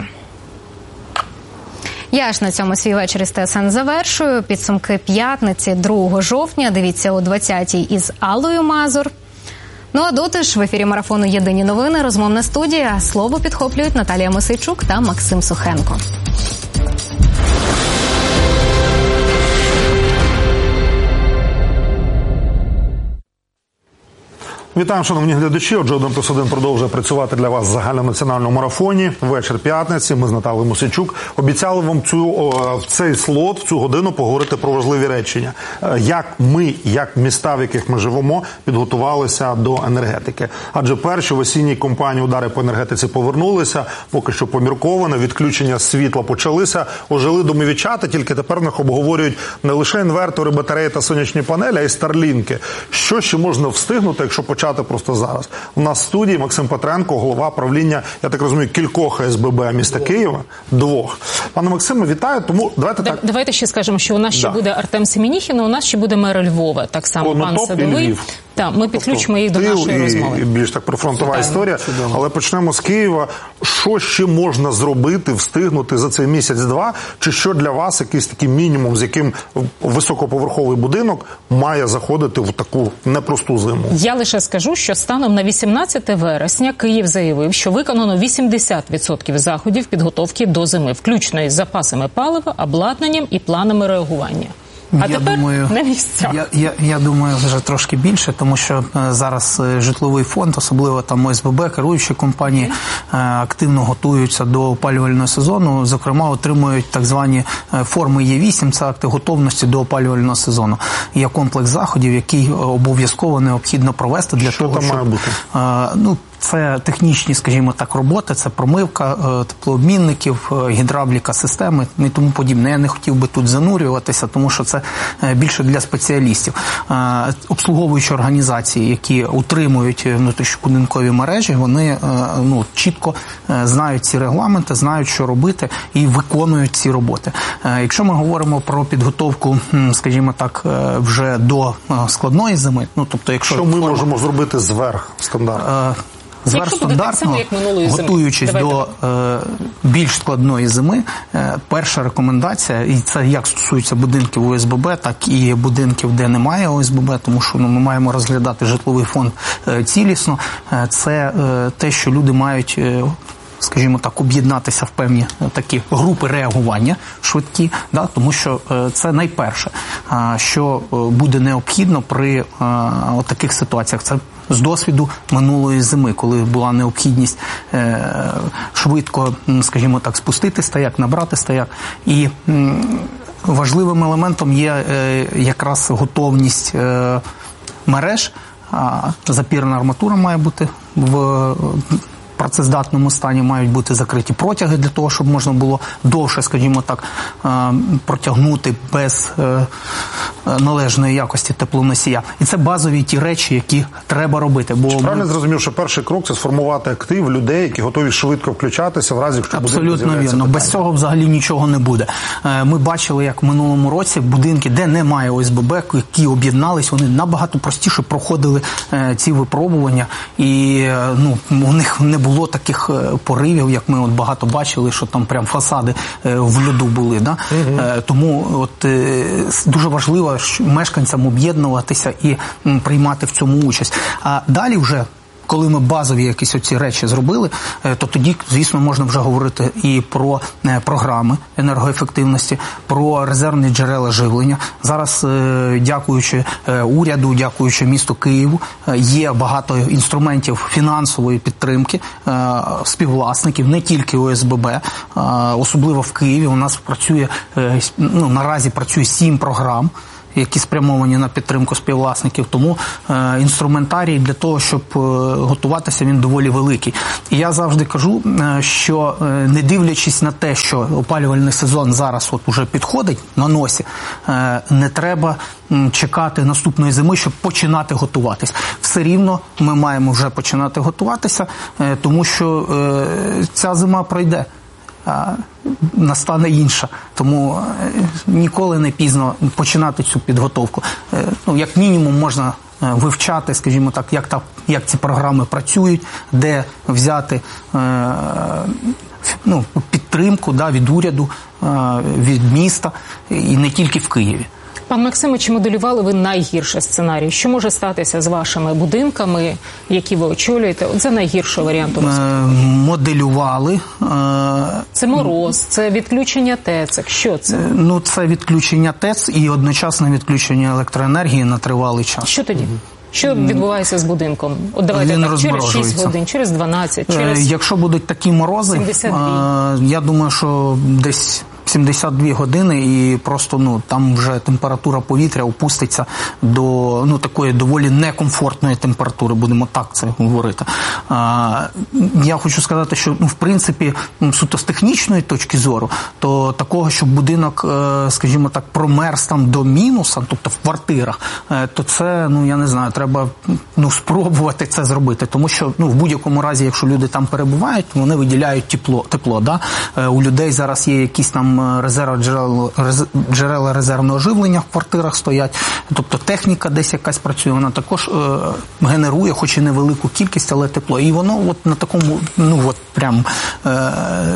Я ж на цьому свій вечір із ТСН завершую. Підсумки п'ятниці другого жовтня. Дивіться о двадцятій із Аллою Мазур. Ну а доти ж в ефірі марафону «Єдині новини» розмовна студія. Слово підхоплюють Наталія Мосейчук та Максим Сухенко. Вітаю, шановні глядачі. Отже, один плюс один продовжує працювати для вас в загальнонаціональному марафоні. Вечір п'ятниці. Ми з Наталією Мосейчук обіцяли вам цю, в цей слот, в цю годину поговорити про важливі речення. Як ми, як міста, в яких ми живемо, підготувалися до енергетики. Адже перші в осінній кампанії удари по енергетиці повернулися, поки що помірковано, відключення світла почалися. Ожили домовічати, тільки тепер в них обговорюють не лише інвертори, батареї та сонячні панелі, а й старлінки. Що ще можна встигнути, якщо почати просто зараз? У нас в студії Максим Петренко, голова правління, я так розумію, кількох СББ міста Києва, двох. Пане Максиме, вітаю. Тому давайте так. Давайте ще скажемо, що у нас ще да. буде Артем Семеніхін, а у нас ще буде мер Львова, так само О, пан Садовий. Так, ми підключимо їх до нашої і, розмови. І більш так прифронтова історія. Чудово. Але почнемо з Києва. Що ще можна зробити, встигнути за цей місяць-два? Чи що для вас якийсь такий мінімум, з яким високоповерховий будинок має заходити в таку непросту зиму? Я лише скажу, що станом на вісімнадцяте вересня Київ заявив, що виконано вісімдесят відсотків заходів підготовки до зими, включно із запасами палива, обладнанням і планами реагування. А я тепер думаю, на місцях. Я, я, я думаю, вже трошки більше, тому що зараз житловий фонд, особливо там ОСББ, керуючі компанії, активно готуються до опалювального сезону. Зокрема, отримують так звані форми Є вісім, це акти готовності до опалювального сезону. Є комплекс заходів, який обов'язково необхідно провести для що того, там щоб... має бути? Ну, це технічні, скажімо так, роботи, це промивка теплообмінників, гідравліка системи і тому подібне. Я не хотів би тут занурюватися, тому що це більше для спеціалістів. Обслуговуючі організації, які утримують внутрішньобудинкові мережі, вони ну, чітко знають ці регламенти, знають, що робити і виконують ці роботи. Якщо ми говоримо про підготовку, скажімо так, вже до складної зими, ну, тобто, якщо... Що ми форма... можемо зробити зверх стандарту? Зверхстандартно, готуючись до е, більш складної зими, е, перша рекомендація, і це як стосується будинків ОСББ, так і будинків, де немає ОСББ, тому що ну, ми маємо розглядати житловий фонд е, цілісно, е, це е, те, що люди мають... Е, скажімо так, об'єднатися в певні такі групи реагування швидкі, да, тому що е, це найперше, е, що буде необхідно при е, таких ситуаціях. Це з досвіду минулої зими, коли була необхідність е, швидко, скажімо так, спустити стояк, набрати стояк. І м, важливим елементом є е, якраз готовність е, мереж. А запірна арматура має бути в працездатному стані, мають бути закриті протяги для того, щоб можна було довше, скажімо так, протягнути без належної якості теплоносія. І це базові ті речі, які треба робити. Бо правильно зрозумів, що перший крок – це сформувати актив людей, які готові швидко включатися в разі, якщо буде з'являється питання. Абсолютно вірно. Без цього взагалі нічого не буде. Ми бачили, як в минулому році будинки, де немає ОСББ, які об'єднались, вони набагато простіше проходили ці випробування. І ну, у них не було таких поривів, як ми от багато бачили, що там прям фасади в льоду були. Да? Угу. Тому от, дуже важливо мешканцям об'єднуватися і приймати в цьому участь. А далі вже коли ми базові якісь оці речі зробили, то тоді, звісно, можна вже говорити і про програми енергоефективності, про резервні джерела живлення. Зараз, дякуючи уряду, дякуючи місту Києву, є багато інструментів фінансової підтримки співвласників, не тільки О С Б Б, особливо в Києві. У нас працює, ну, наразі працює сім програм, які спрямовані на підтримку співвласників. Тому е, інструментарій для того, щоб е, готуватися, він доволі великий. І я завжди кажу, е, що е, не дивлячись на те, що опалювальний сезон зараз от уже підходить на носі, е, не треба м, чекати наступної зими, щоб починати готуватись. Все рівно ми маємо вже починати готуватися, е, тому що е, ця зима пройде. А настане інша. Тому ніколи не пізно починати цю підготовку. Ну, як мінімум можна вивчати, скажімо так, як, та, як ці програми працюють, де взяти е, ну, підтримку, да, від уряду, е, від міста, і не тільки в Києві. Пан Максиме, чи моделювали ви найгірший сценарій? Що може статися з вашими будинками, які ви очолюєте? От за найгіршого варіанту розповідати. Моделювали. Це мороз, це відключення ТЕЦ. Що це? Ну, це відключення ТЕЦ і одночасне відключення електроенергії на тривалий час. Що тоді? Що відбувається з будинком? От давайте так, через шість годин, через дванадцять, через Якщо будуть такі морози, я думаю, що десь сімдесят дві години і просто, ну, там вже температура повітря опуститься до, ну, такої доволі некомфортної температури, будемо так це говорити. А, я хочу сказати, що, ну, в принципі, суто з технічної точки зору, то такого, щоб будинок, скажімо так, промерз там до мінуса, тобто в квартирах, то це, ну, я не знаю, треба, ну, спробувати це зробити, тому що, ну, в будь-якому разі, якщо люди там перебувають, вони виділяють тепло, тепло, да? У людей зараз є якісь там резерв, джерела, джерела резервного живлення в квартирах стоять, тобто техніка десь якась працює, вона також е, генерує, хоч і невелику кількість, але тепло. І воно от на такому, ну от прям е,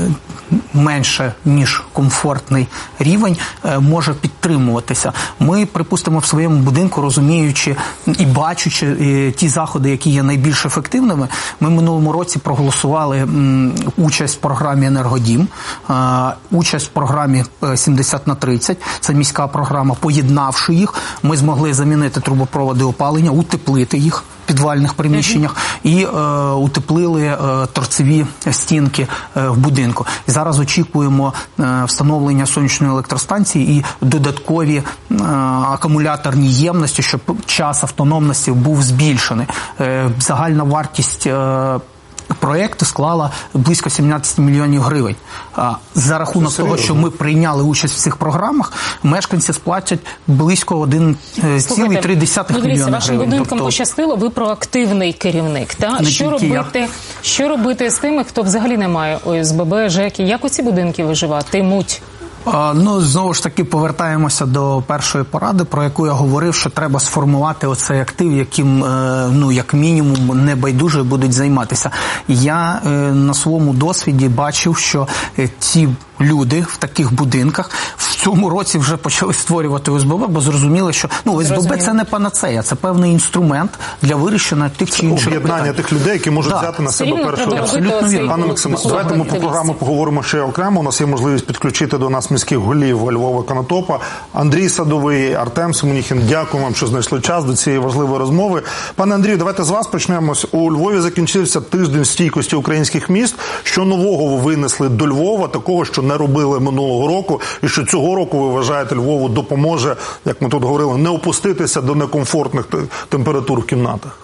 менше, ніж комфортний рівень е, може підтримуватися. Ми, припустимо, в своєму будинку, розуміючи і бачучи е, ті заходи, які є найбільш ефективними, ми в минулому році проголосували м, участь в програмі «Енергодім», е, участь в програмі сімдесят на тридцять, це міська програма, поєднавши їх, ми змогли замінити трубопроводи опалення, утеплити їх в підвальних приміщеннях і е, утеплили е, торцеві стінки е, в будинку. І зараз очікуємо е, встановлення сонячної електростанції і додаткові е, акумуляторні ємності, щоб час автономності був збільшений. Е, загальна вартість е, проєкту склала близько сімнадцять мільйонів гривень. За рахунок того, що ми прийняли участь в цих програмах, мешканці сплатять близько один цілих три десятих мільйона гривень. Вашим будинкам тобто... пощастило, ви проактивний керівник. Та? Що робити, що робити з тими, хто взагалі не має О С Б Б, ЖЕКи? Як оці будинки виживатимуть? Ну, знову ж таки, повертаємося до першої поради, про яку я говорив, що треба сформувати оцей актив, яким, ну, як мінімум, небайдуже будуть займатися. Я на своєму досвіді бачив, що ці люди в таких будинках в цьому році вже почали створювати О С Б Б, бо зрозуміли, що, ну, О С Б Б це не панацея, це певний інструмент для вирішення тих чи інших питань. Об'єднання тих людей, які можуть да. взяти на себе першу роль. Пане Максиме, давайте ми про програму поговоримо ще окремо. У нас є можливість підключити до нас міських голів Львова Конотопа. Андрій Садовий, Артем Семеніхін, дякую вам, що знайшли час до цієї важливої розмови. Пане Андрію, давайте з вас почнемо. У Львові закінчився тиждень стійкості українських міст. Що нового ви винесли до Львова, такого, що не робили минулого року, і що цього року, ви вважаєте, Львову допоможе, як ми тут говорили, не опуститися до некомфортних температур в кімнатах?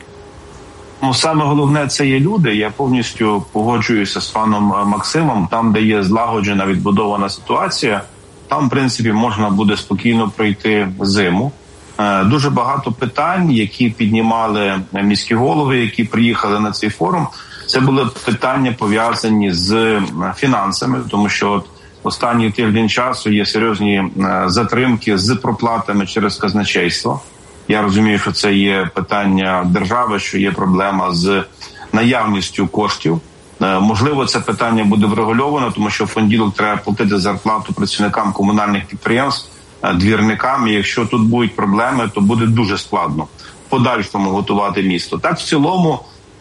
Ну, саме головне – це є люди. Я повністю погоджуюся з паном Максимом. Там, де є злагоджена, відбудована ситуація, там, в принципі, можна буде спокійно пройти зиму. Дуже багато питань, які піднімали міські голови, які приїхали на цей форум, це були питання, пов'язані з фінансами, тому що от останній тиждень часу є серйозні затримки з проплатами через казначейство. Я розумію, що це є питання держави, що є проблема з наявністю коштів. Можливо, це питання буде врегульовано, тому що в понеділок треба платити зарплату працівникам комунальних підприємств, двірникам. І якщо тут будуть проблеми, то буде дуже складно в подальшому готувати місто. Так, в цілому,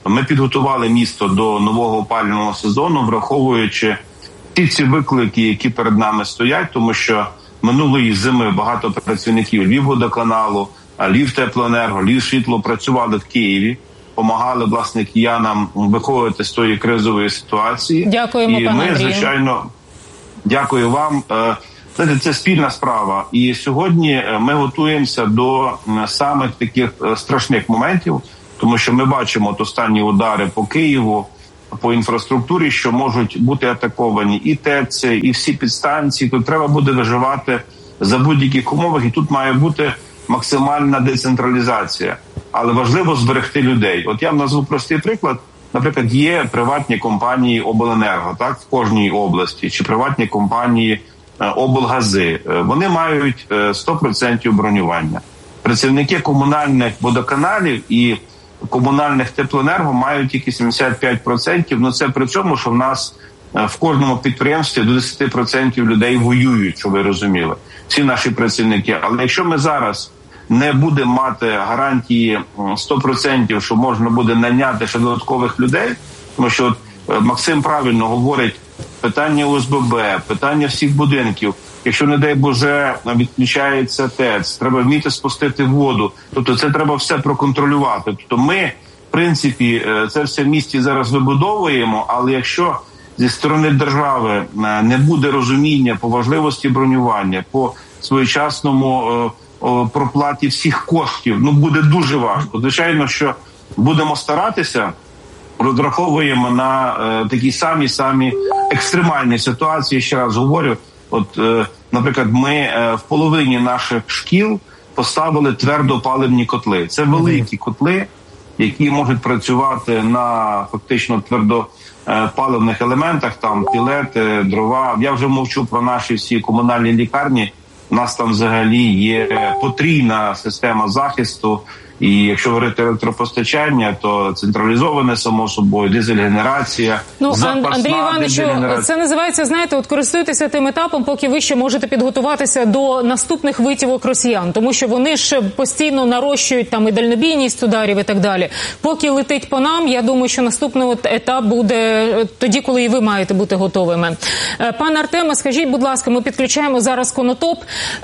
ми підготували місто до нового опалювального сезону, враховуючи ті ці виклики, які перед нами стоять, тому що минулої зими багато працівників Львівводоканалу, Львівтеплоенерго, Львівсвітло працювали в Києві, допомагали, власне, киянам виходити з тої кризової ситуації. Дякуємо, і пане ми, Андрію. звичайно, дякую вам. Це, це спільна справа. І сьогодні ми готуємося до самих таких страшних моментів, тому що ми бачимо от останні удари по Києву, по інфраструктурі, що можуть бути атаковані і ТЕЦ, і всі підстанції. Тут треба буде виживати за будь-яких умовах, і тут має бути максимальна децентралізація. Але важливо зберегти людей. От я вам назву простий приклад. Наприклад, є приватні компанії обленерго, так, в кожній області, чи приватні компанії облгази. Вони мають сто відсотків бронювання. Працівники комунальних водоканалів і комунальних теплоенерго мають тільки сімдесят п'ять відсотків. Ну це при цьому, що в нас в кожному підприємстві до десять відсотків людей воюють, щоб ви розуміли. Всі наші працівники. Але якщо ми зараз не будемо мати гарантії сто відсотків, що можна буде наняти ще додаткових людей, тому що от Максим правильно говорить, питання О С Б Б, питання всіх будинків. Якщо, не дай Боже, відключається ТЕЦ, треба вміти спустити воду. Тобто це треба все проконтролювати. Тобто ми, в принципі, це все в місті зараз вибудовуємо, але якщо зі сторони держави не буде розуміння по важливості бронювання, по своєчасному проплаті всіх коштів, ну буде дуже важко. Звичайно, що будемо старатися, розраховуємо на е, такі самі-самі екстремальні ситуації, ще раз говорю. От, е, наприклад, ми е, в половині наших шкіл поставили твердопаливні котли. Це великі котли, які можуть працювати на фактично твердопаливних елементах, там пілети, дрова. Я вже мовчу про наші всі комунальні лікарні. У нас там взагалі є потрійна система захисту. І якщо говорити електропостачання, то централізоване, само собою, дизель-генерація, ну, запасна Андрій Івановичу, це називається, знаєте, от користуйтеся тим етапом, поки ви ще можете підготуватися до наступних витівок росіян, тому що вони ж постійно нарощують там і дальнобійність ударів і так далі. Поки летить по нам, я думаю, що наступний етап буде тоді, коли і ви маєте бути готовими. Пане Артеме, скажіть, будь ласка, ми підключаємо зараз Конотоп.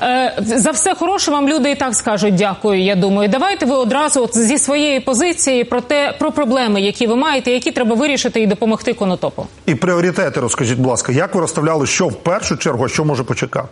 За все хороше вам люди і так скажуть дякую, я думаю. Давайте ви одразу от зі своєї позиції про те, про проблеми, які ви маєте, які треба вирішити і допомогти Конотопу. І пріоритети розкажіть, будь ласка, як ви розставляли, що в першу чергу, а що може почекати?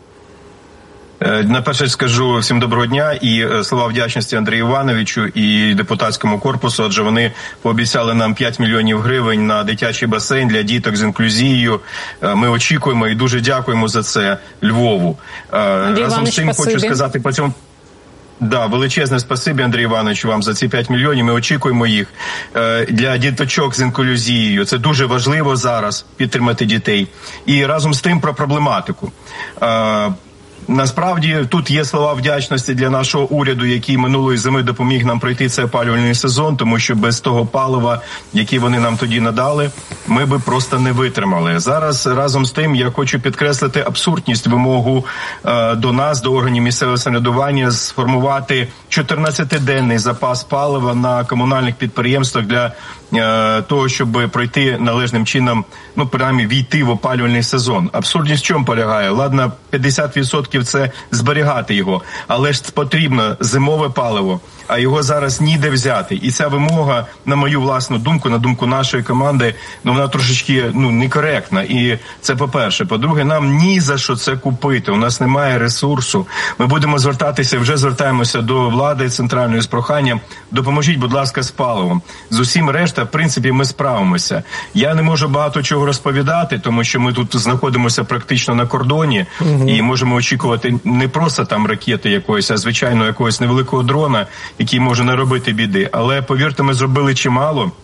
На перше скажу всім доброго дня і слова вдячності Андрію Івановичу і депутатському корпусу, адже вони пообіцяли нам п'ять мільйонів гривень на дитячий басейн для діток з інклюзією. Ми очікуємо і дуже дякуємо за це Львову. Андрій Разом Іванович, з тим спасибі. хочу сказати по цьому. Да, величезне спасибі, Андрій Іванович, вам за ці п'ять мільйонів. Ми очікуємо їх для діточок з інклюзією. Це дуже важливо зараз підтримати дітей. І разом з тим про проблематику. Насправді тут є слова вдячності для нашого уряду, який минулої зими допоміг нам пройти цей опалювальний сезон, тому що без того палива, яке вони нам тоді надали, ми би просто не витримали. Зараз разом з тим я хочу підкреслити абсурдність вимогу е, до нас, до органів місцевого самоврядування, сформувати чотирнадцятиденний запас палива на комунальних підприємствах для е, того, щоб пройти належним чином, ну, принаймні, війти в опалювальний сезон. Абсурдність в чому полягає? Ладно, п'ятдесят відсотків це зберігати його, але ж потрібно зимове паливо, а його зараз ніде взяти. І ця вимога, на мою власну думку, на думку нашої команди, ну вона трошечки ну некоректна. І це по-перше. По-друге, нам ні за що це купити. У нас немає ресурсу. Ми будемо звертатися, вже звертаємося до влади центральної з проханням: допоможіть, будь ласка, з паливом. З усім решта, в принципі, ми справимося. Я не можу багато чого розповідати, тому що ми тут знаходимося практично на кордоні, угу. і можемо очікувати не просто там ракети якоїсь, а звичайно якогось невеликого дрона, який може наробити біди. Але, повірте, ми зробили чимало.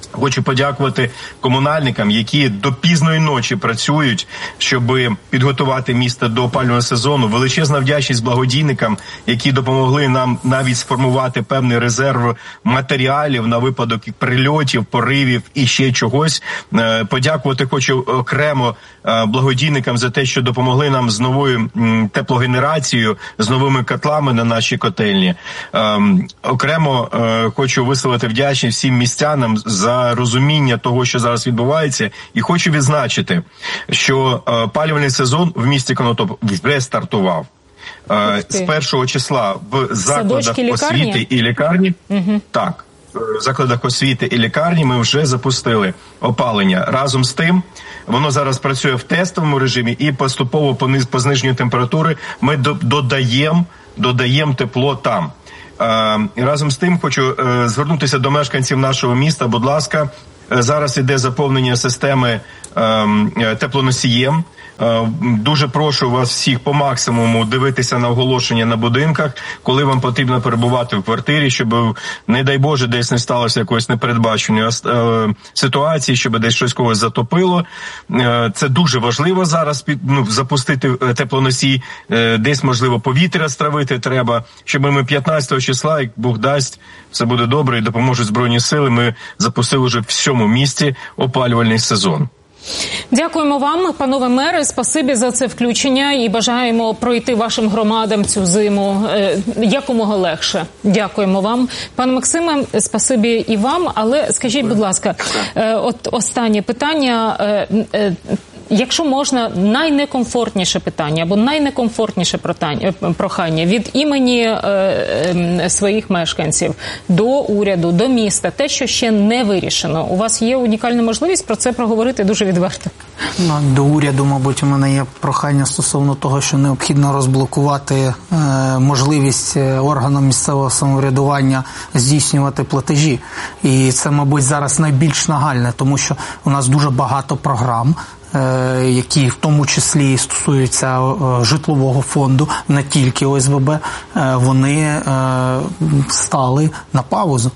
Хочу подякувати комунальникам, які до пізної ночі працюють, щоб підготувати місто до опалювального сезону. Величезна вдячність благодійникам, які допомогли нам навіть сформувати певний резерв матеріалів на випадок прильотів, поривів і ще чогось. Подякувати хочу окремо благодійникам за те, що допомогли нам з новою теплогенерацією, з новими котлами на нашій котельні. Окремо хочу висловити вдячність всім містянам за розуміння того, що зараз відбувається, і хочу відзначити, що е, опалювальний сезон в місті Конотоп вже стартував. Е, з першого числа в закладах Садочки, освіти і лікарні, угу. так, в закладах освіти і лікарні ми вже запустили опалення. Разом з тим, воно зараз працює в тестовому режимі і поступово по, низ, по зниженню температури ми до, додаємо, додаємо тепло там. Разом з тим хочу звернутися до мешканців нашого міста. Будь ласка, зараз іде заповнення системи теплоносієм. Дуже прошу вас всіх по максимуму дивитися на оголошення на будинках, коли вам потрібно перебувати в квартирі, щоб, не дай Боже, десь не сталося якоїсь непередбаченої ситуації, щоб десь щось когось затопило. Це дуже важливо зараз ну, запустити теплоносій, десь, можливо, повітря стравити треба, щоб ми п'ятнадцятого числа, як Бог дасть, все буде добре і допоможуть Збройні Сили, ми запустили вже в всьому місті опалювальний сезон. Дякуємо вам, панове мери, спасибі за це включення і бажаємо пройти вашим громадам цю зиму е, якомога легше. Дякуємо вам. Пане Максиме, спасибі і вам, але скажіть, будь ласка, е, от останнє питання, е, е, якщо можна, найнекомфортніше питання або найнекомфортніше прохання від імені е, е, своїх мешканців до уряду, до міста, те, що ще не вирішено. У вас є унікальна можливість про це проговорити дуже відверто. Ну, до уряду, мабуть, у мене є прохання стосовно того, що необхідно розблокувати е, можливість органам місцевого самоврядування здійснювати платежі. І це, мабуть, зараз найбільш нагальне, тому що у нас дуже багато програм, які в тому числі стосуються житлового фонду, не тільки О С Б Б, вони стали на паузу.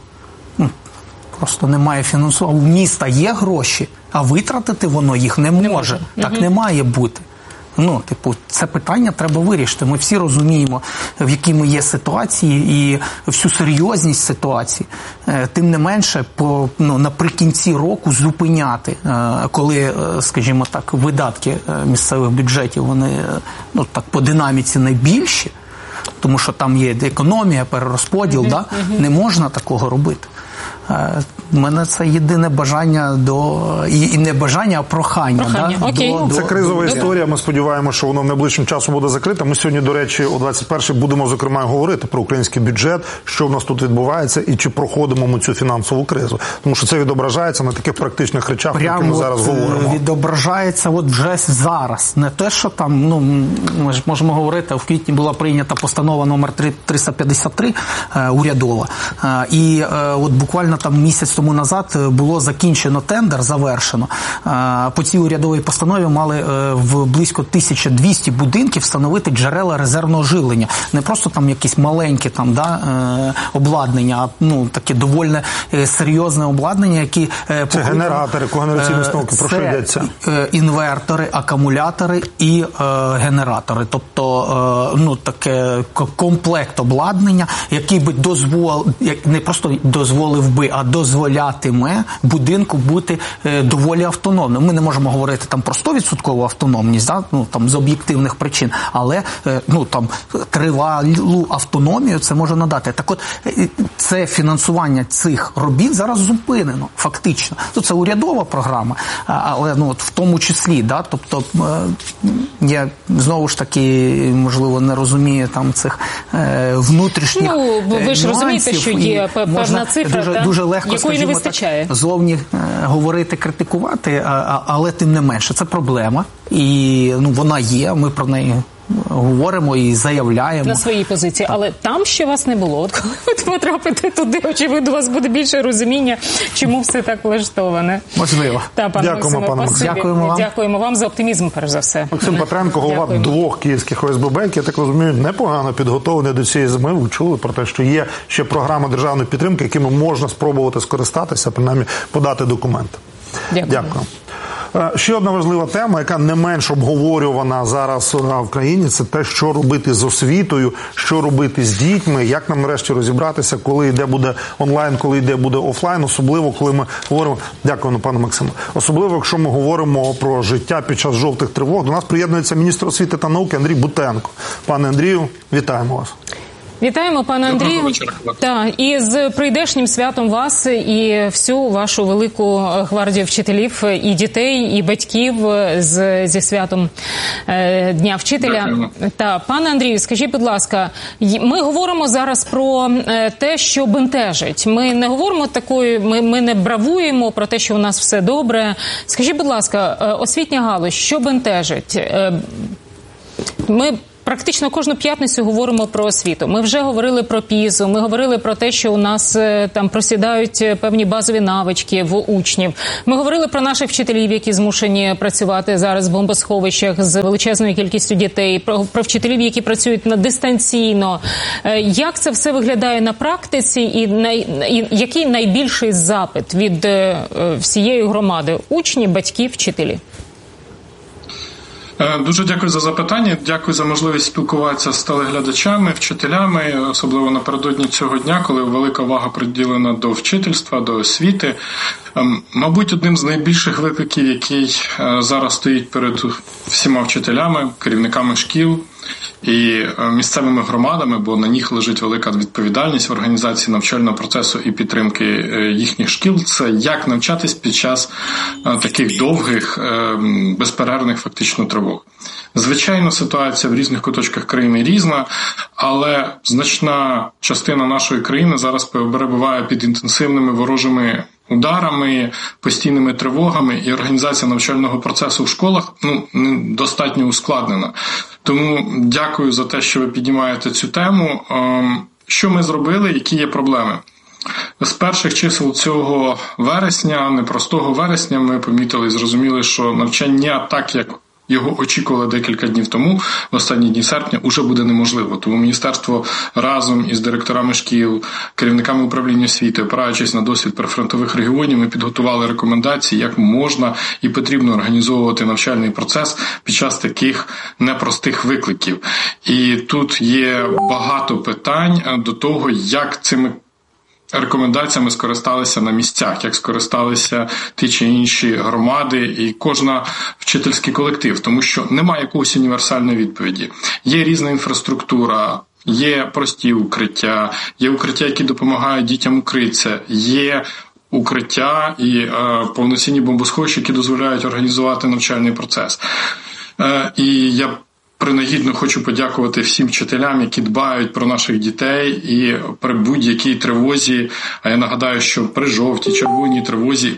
Просто немає фінансування. У міста є гроші, а витратити воно їх не може. Не може. Так угу. не має бути. Ну, типу, це питання треба вирішити. Ми всі розуміємо, в якій ми є ситуації і всю серйозність ситуації. Тим не менше, по, ну, наприкінці року зупиняти, коли, скажімо так, видатки місцевих бюджетів, вони, ну, так, по динаміці найбільші, тому що там є економія, перерозподіл, mm-hmm. да? mm-hmm. не можна такого робити. У мене це єдине бажання до і, і не бажання, а прохання. прохання. Да? Окей. До, це до, кризова до... історія. Ми сподіваємося, що воно в найближчим часом буде закрите. Ми сьогодні, до речі, о двадцять першій будемо, зокрема, говорити про український бюджет, що в нас тут відбувається і чи проходимо ми цю фінансову кризу. Тому що це відображається на таких практичних речах, про які ми зараз говоримо. Відображається от вже зараз. Не те, що там, ну, ми ж можемо говорити, в квітні була прийнята постанова номер триста п'ятдесят три е, урядова. Е, і е, от буквально там місяць тому назад було закінчено тендер, завершено. По цій урядовій постанові мали в близько тисяча двісті будинків встановити джерела резервного живлення. Не просто там якісь маленькі там, да, обладнання, а ну, таке доволі серйозне обладнання, які... Це покрив... генератори, когенераційні установки, про що йдеться? Інвертори, акумулятори і е, генератори. Тобто, е, ну, таке комплект обладнання, який би дозволив, не просто дозволив би, а дозволятиме будинку бути е, доволі автономним. Ми не можемо говорити там про сто відсотків автономність, да? Ну, там, з об'єктивних причин, але е, ну, там, тривалу автономію це може надати. Так от, е, це фінансування цих робіт зараз зупинено, фактично. Ну, це урядова програма, але ну, от в тому числі, да? Тобто, е, я знову ж таки, можливо, не розумію там цих е, внутрішніх ну, ви ж розумієте, що є певна цифра, дуже, да? дуже легко, якої не вистачає. Так, зовні е, говорити, критикувати, а, а, але тим не менше, це проблема. І ну, вона є, ми про неї говоримо і заявляємо. На своїй позиції. Але там ще вас не було. От коли ви потрапите туди, очевидно, у вас буде більше розуміння, чому все так влаштоване. Можливо. Та, пане Дякуємо, Максиме, пане Максиме. Дякуємо вам. Дякуємо вам за оптимізм, перш за все. Максим Петренко, голова Дякуємо. двох київських О С Б Б, які, я так розумію, непогано підготовлені до цієї зими. Ви чули про те, що є ще програма державної підтримки, якими можна спробувати скористатися, принаймні подати документи. Дякую. Дякую. Ще одна важлива тема, яка не менш обговорювана зараз в країні, це те, що робити з освітою, що робити з дітьми, як нам нарешті розібратися, коли йде буде онлайн, коли йде буде офлайн, особливо, коли ми говоримо, дякую, пане Максиме, особливо, якщо ми говоримо про життя під час жовтих тривог. До нас приєднується міністр освіти та науки Андрій Бутенко. Пане Андрію, вітаємо вас. Вітаємо, пане Андрію. Так, і з прийдешнім святом вас і всю вашу велику гвардію вчителів, і дітей, і батьків з, зі святом е, Дня вчителя. Та, пане Андрію, скажіть, будь ласка, ми говоримо зараз про те, що бентежить. Ми не говоримо такої, ми, ми не бравуємо про те, що у нас все добре. Скажіть, будь ласка, освітня галузь, що бентежить? Ми практично кожну п'ятницю говоримо про освіту. Ми вже говорили про пізу, ми говорили про те, що у нас там просідають певні базові навички в учнів. Ми говорили про наших вчителів, які змушені працювати зараз в бомбосховищах з величезною кількістю дітей, про, про вчителів, які працюють на дистанційно. Як це все виглядає на практиці і, най, і який найбільший запит від всієї громади? Учні, батьки, вчителі? Дуже дякую за запитання, дякую за можливість спілкуватися з телеглядачами, вчителями, особливо напередодні цього дня, коли велика увага приділена до вчительства, до освіти. Мабуть, одним з найбільших викликів, який зараз стоїть перед всіма вчителями, керівниками шкіл і місцевими громадами, бо на них лежить велика відповідальність в організації навчального процесу і підтримки їхніх шкіл, це як навчатись під час таких довгих, безперервних фактично тривог. Звичайно, ситуація в різних куточках країни різна, але значна частина нашої країни зараз перебуває під інтенсивними ворожими ударами, постійними тривогами, і організація навчального процесу в школах ну, достатньо ускладнена. Тому дякую за те, що ви піднімаєте цю тему. Що ми зробили, які є проблеми? З перших чисел цього вересня, непростого вересня, ми помітили і зрозуміли, що навчання так, як його очікували декілька днів тому, в останні дні серпня, уже буде неможливо. Тому міністерство разом із директорами шкіл, керівниками управління освіти, опираючись на досвід прифронтових регіонів, ми підготували рекомендації, як можна і потрібно організовувати навчальний процес під час таких непростих викликів. І тут є багато питань до того, як цими рекомендаціями скористалися на місцях, як скористалися ті чи інші громади і кожна вчительський колектив, тому що немає якогось універсальної відповіді. Є різна інфраструктура, є прості укриття, є укриття, які допомагають дітям укритися, є укриття і е, повноцінні бомбосховища, які дозволяють організувати навчальний процес. Е, і я принагідно хочу подякувати всім вчителям, які дбають про наших дітей і при будь-якій тривозі, а я нагадаю, що при жовтій, червоній тривозі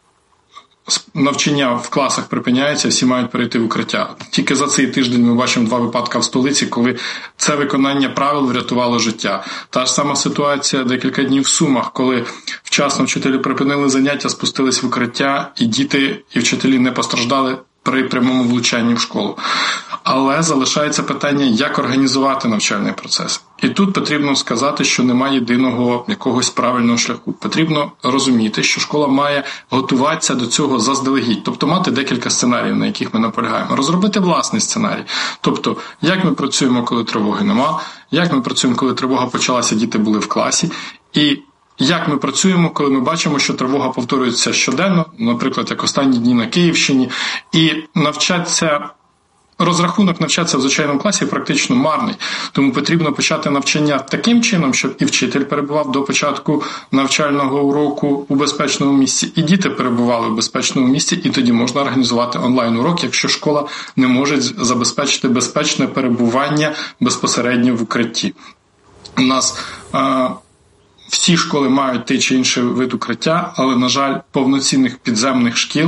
навчання в класах припиняється, всі мають перейти в укриття. Тільки за цей тиждень ми бачимо два випадки в столиці, коли це виконання правил врятувало життя. Та ж сама ситуація декілька днів в Сумах, коли вчасно вчителі припинили заняття, спустились в укриття, і діти, і вчителі не постраждали при прямому влучанні в школу. Але залишається питання, як організувати навчальний процес. І тут потрібно сказати, що немає єдиного якогось правильного шляху. Потрібно розуміти, що школа має готуватися до цього заздалегідь, тобто мати декілька сценаріїв, на яких ми наполягаємо. Розробити власний сценарій. Тобто, як ми працюємо, коли тривоги нема, як ми працюємо, коли тривога почалася, діти були в класі, і як ми працюємо, коли ми бачимо, що тривога повторюється щоденно, наприклад, як останні дні на Київщині, і навчатися розрахунок навчатися в звичайному класі практично марний. Тому потрібно почати навчання таким чином, щоб і вчитель перебував до початку навчального уроку у безпечному місці, і діти перебували в безпечному місці, і тоді можна організувати онлайн-урок, якщо школа не може забезпечити безпечне перебування безпосередньо в укритті. У нас а, всі школи мають той чи інший вид укриття, але, на жаль, повноцінних підземних шкіл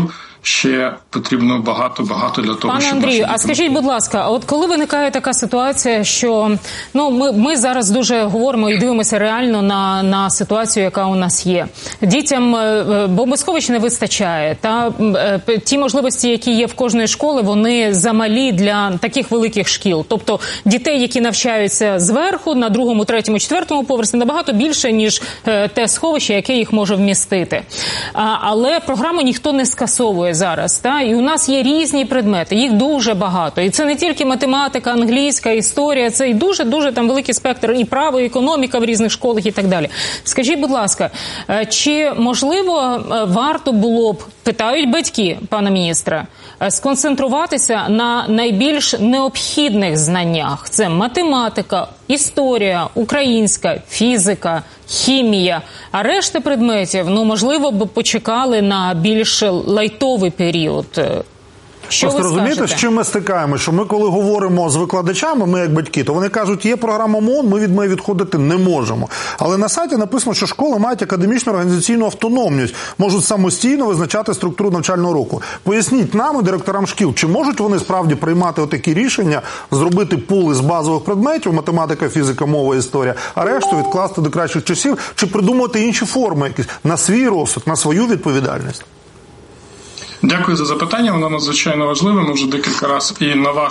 ще потрібно багато-багато для того, Пане щоб... Андрію, наші а скажіть, будь ласка, от коли виникає така ситуація, що ну ми, ми зараз дуже говоримо і дивимося реально на, на ситуацію, яка у нас є. Дітям бомбосховищ не вистачає, та ті можливості, які є в кожної школи, вони замалі для таких великих шкіл. Тобто дітей, які навчаються зверху, на другому, третьому, четвертому поверсі, набагато більше, ніж те сховище, яке їх може вмістити. А, але програму ніхто не скасовує зараз. Та? І у нас є різні предмети, їх дуже багато. І це не тільки математика, англійська, історія, це і дуже-дуже там великий спектр і право, і економіка в різних школах і так далі. Скажіть, будь ласка, чи можливо варто було б, питають батьки, пана міністра, сконцентруватися на найбільш необхідних знаннях? Це математика, історія, українська, фізика, хімія, а решта предметів, ну, можливо, б почекали на більш лайтовий період. Що Просто ви розумієте, скажете? з чим ми стикаємося? Що ми, коли говоримо з викладачами, ми як батьки, то вони кажуть, є програма МОН, ми від неї відходити не можемо. Але на сайті написано, що школи мають академічну організаційну автономність, можуть самостійно визначати структуру навчального року. Поясніть нам і директорам шкіл, чи можуть вони справді приймати отакі рішення, зробити пул із базових предметів, математика, фізика, мова, історія, а решту відкласти до кращих часів, чи придумати інші форми якісь на свій розсуд, на свою відповідальність? Дякую за запитання, воно надзвичайно важливе. Ми вже декілька разів і на ваш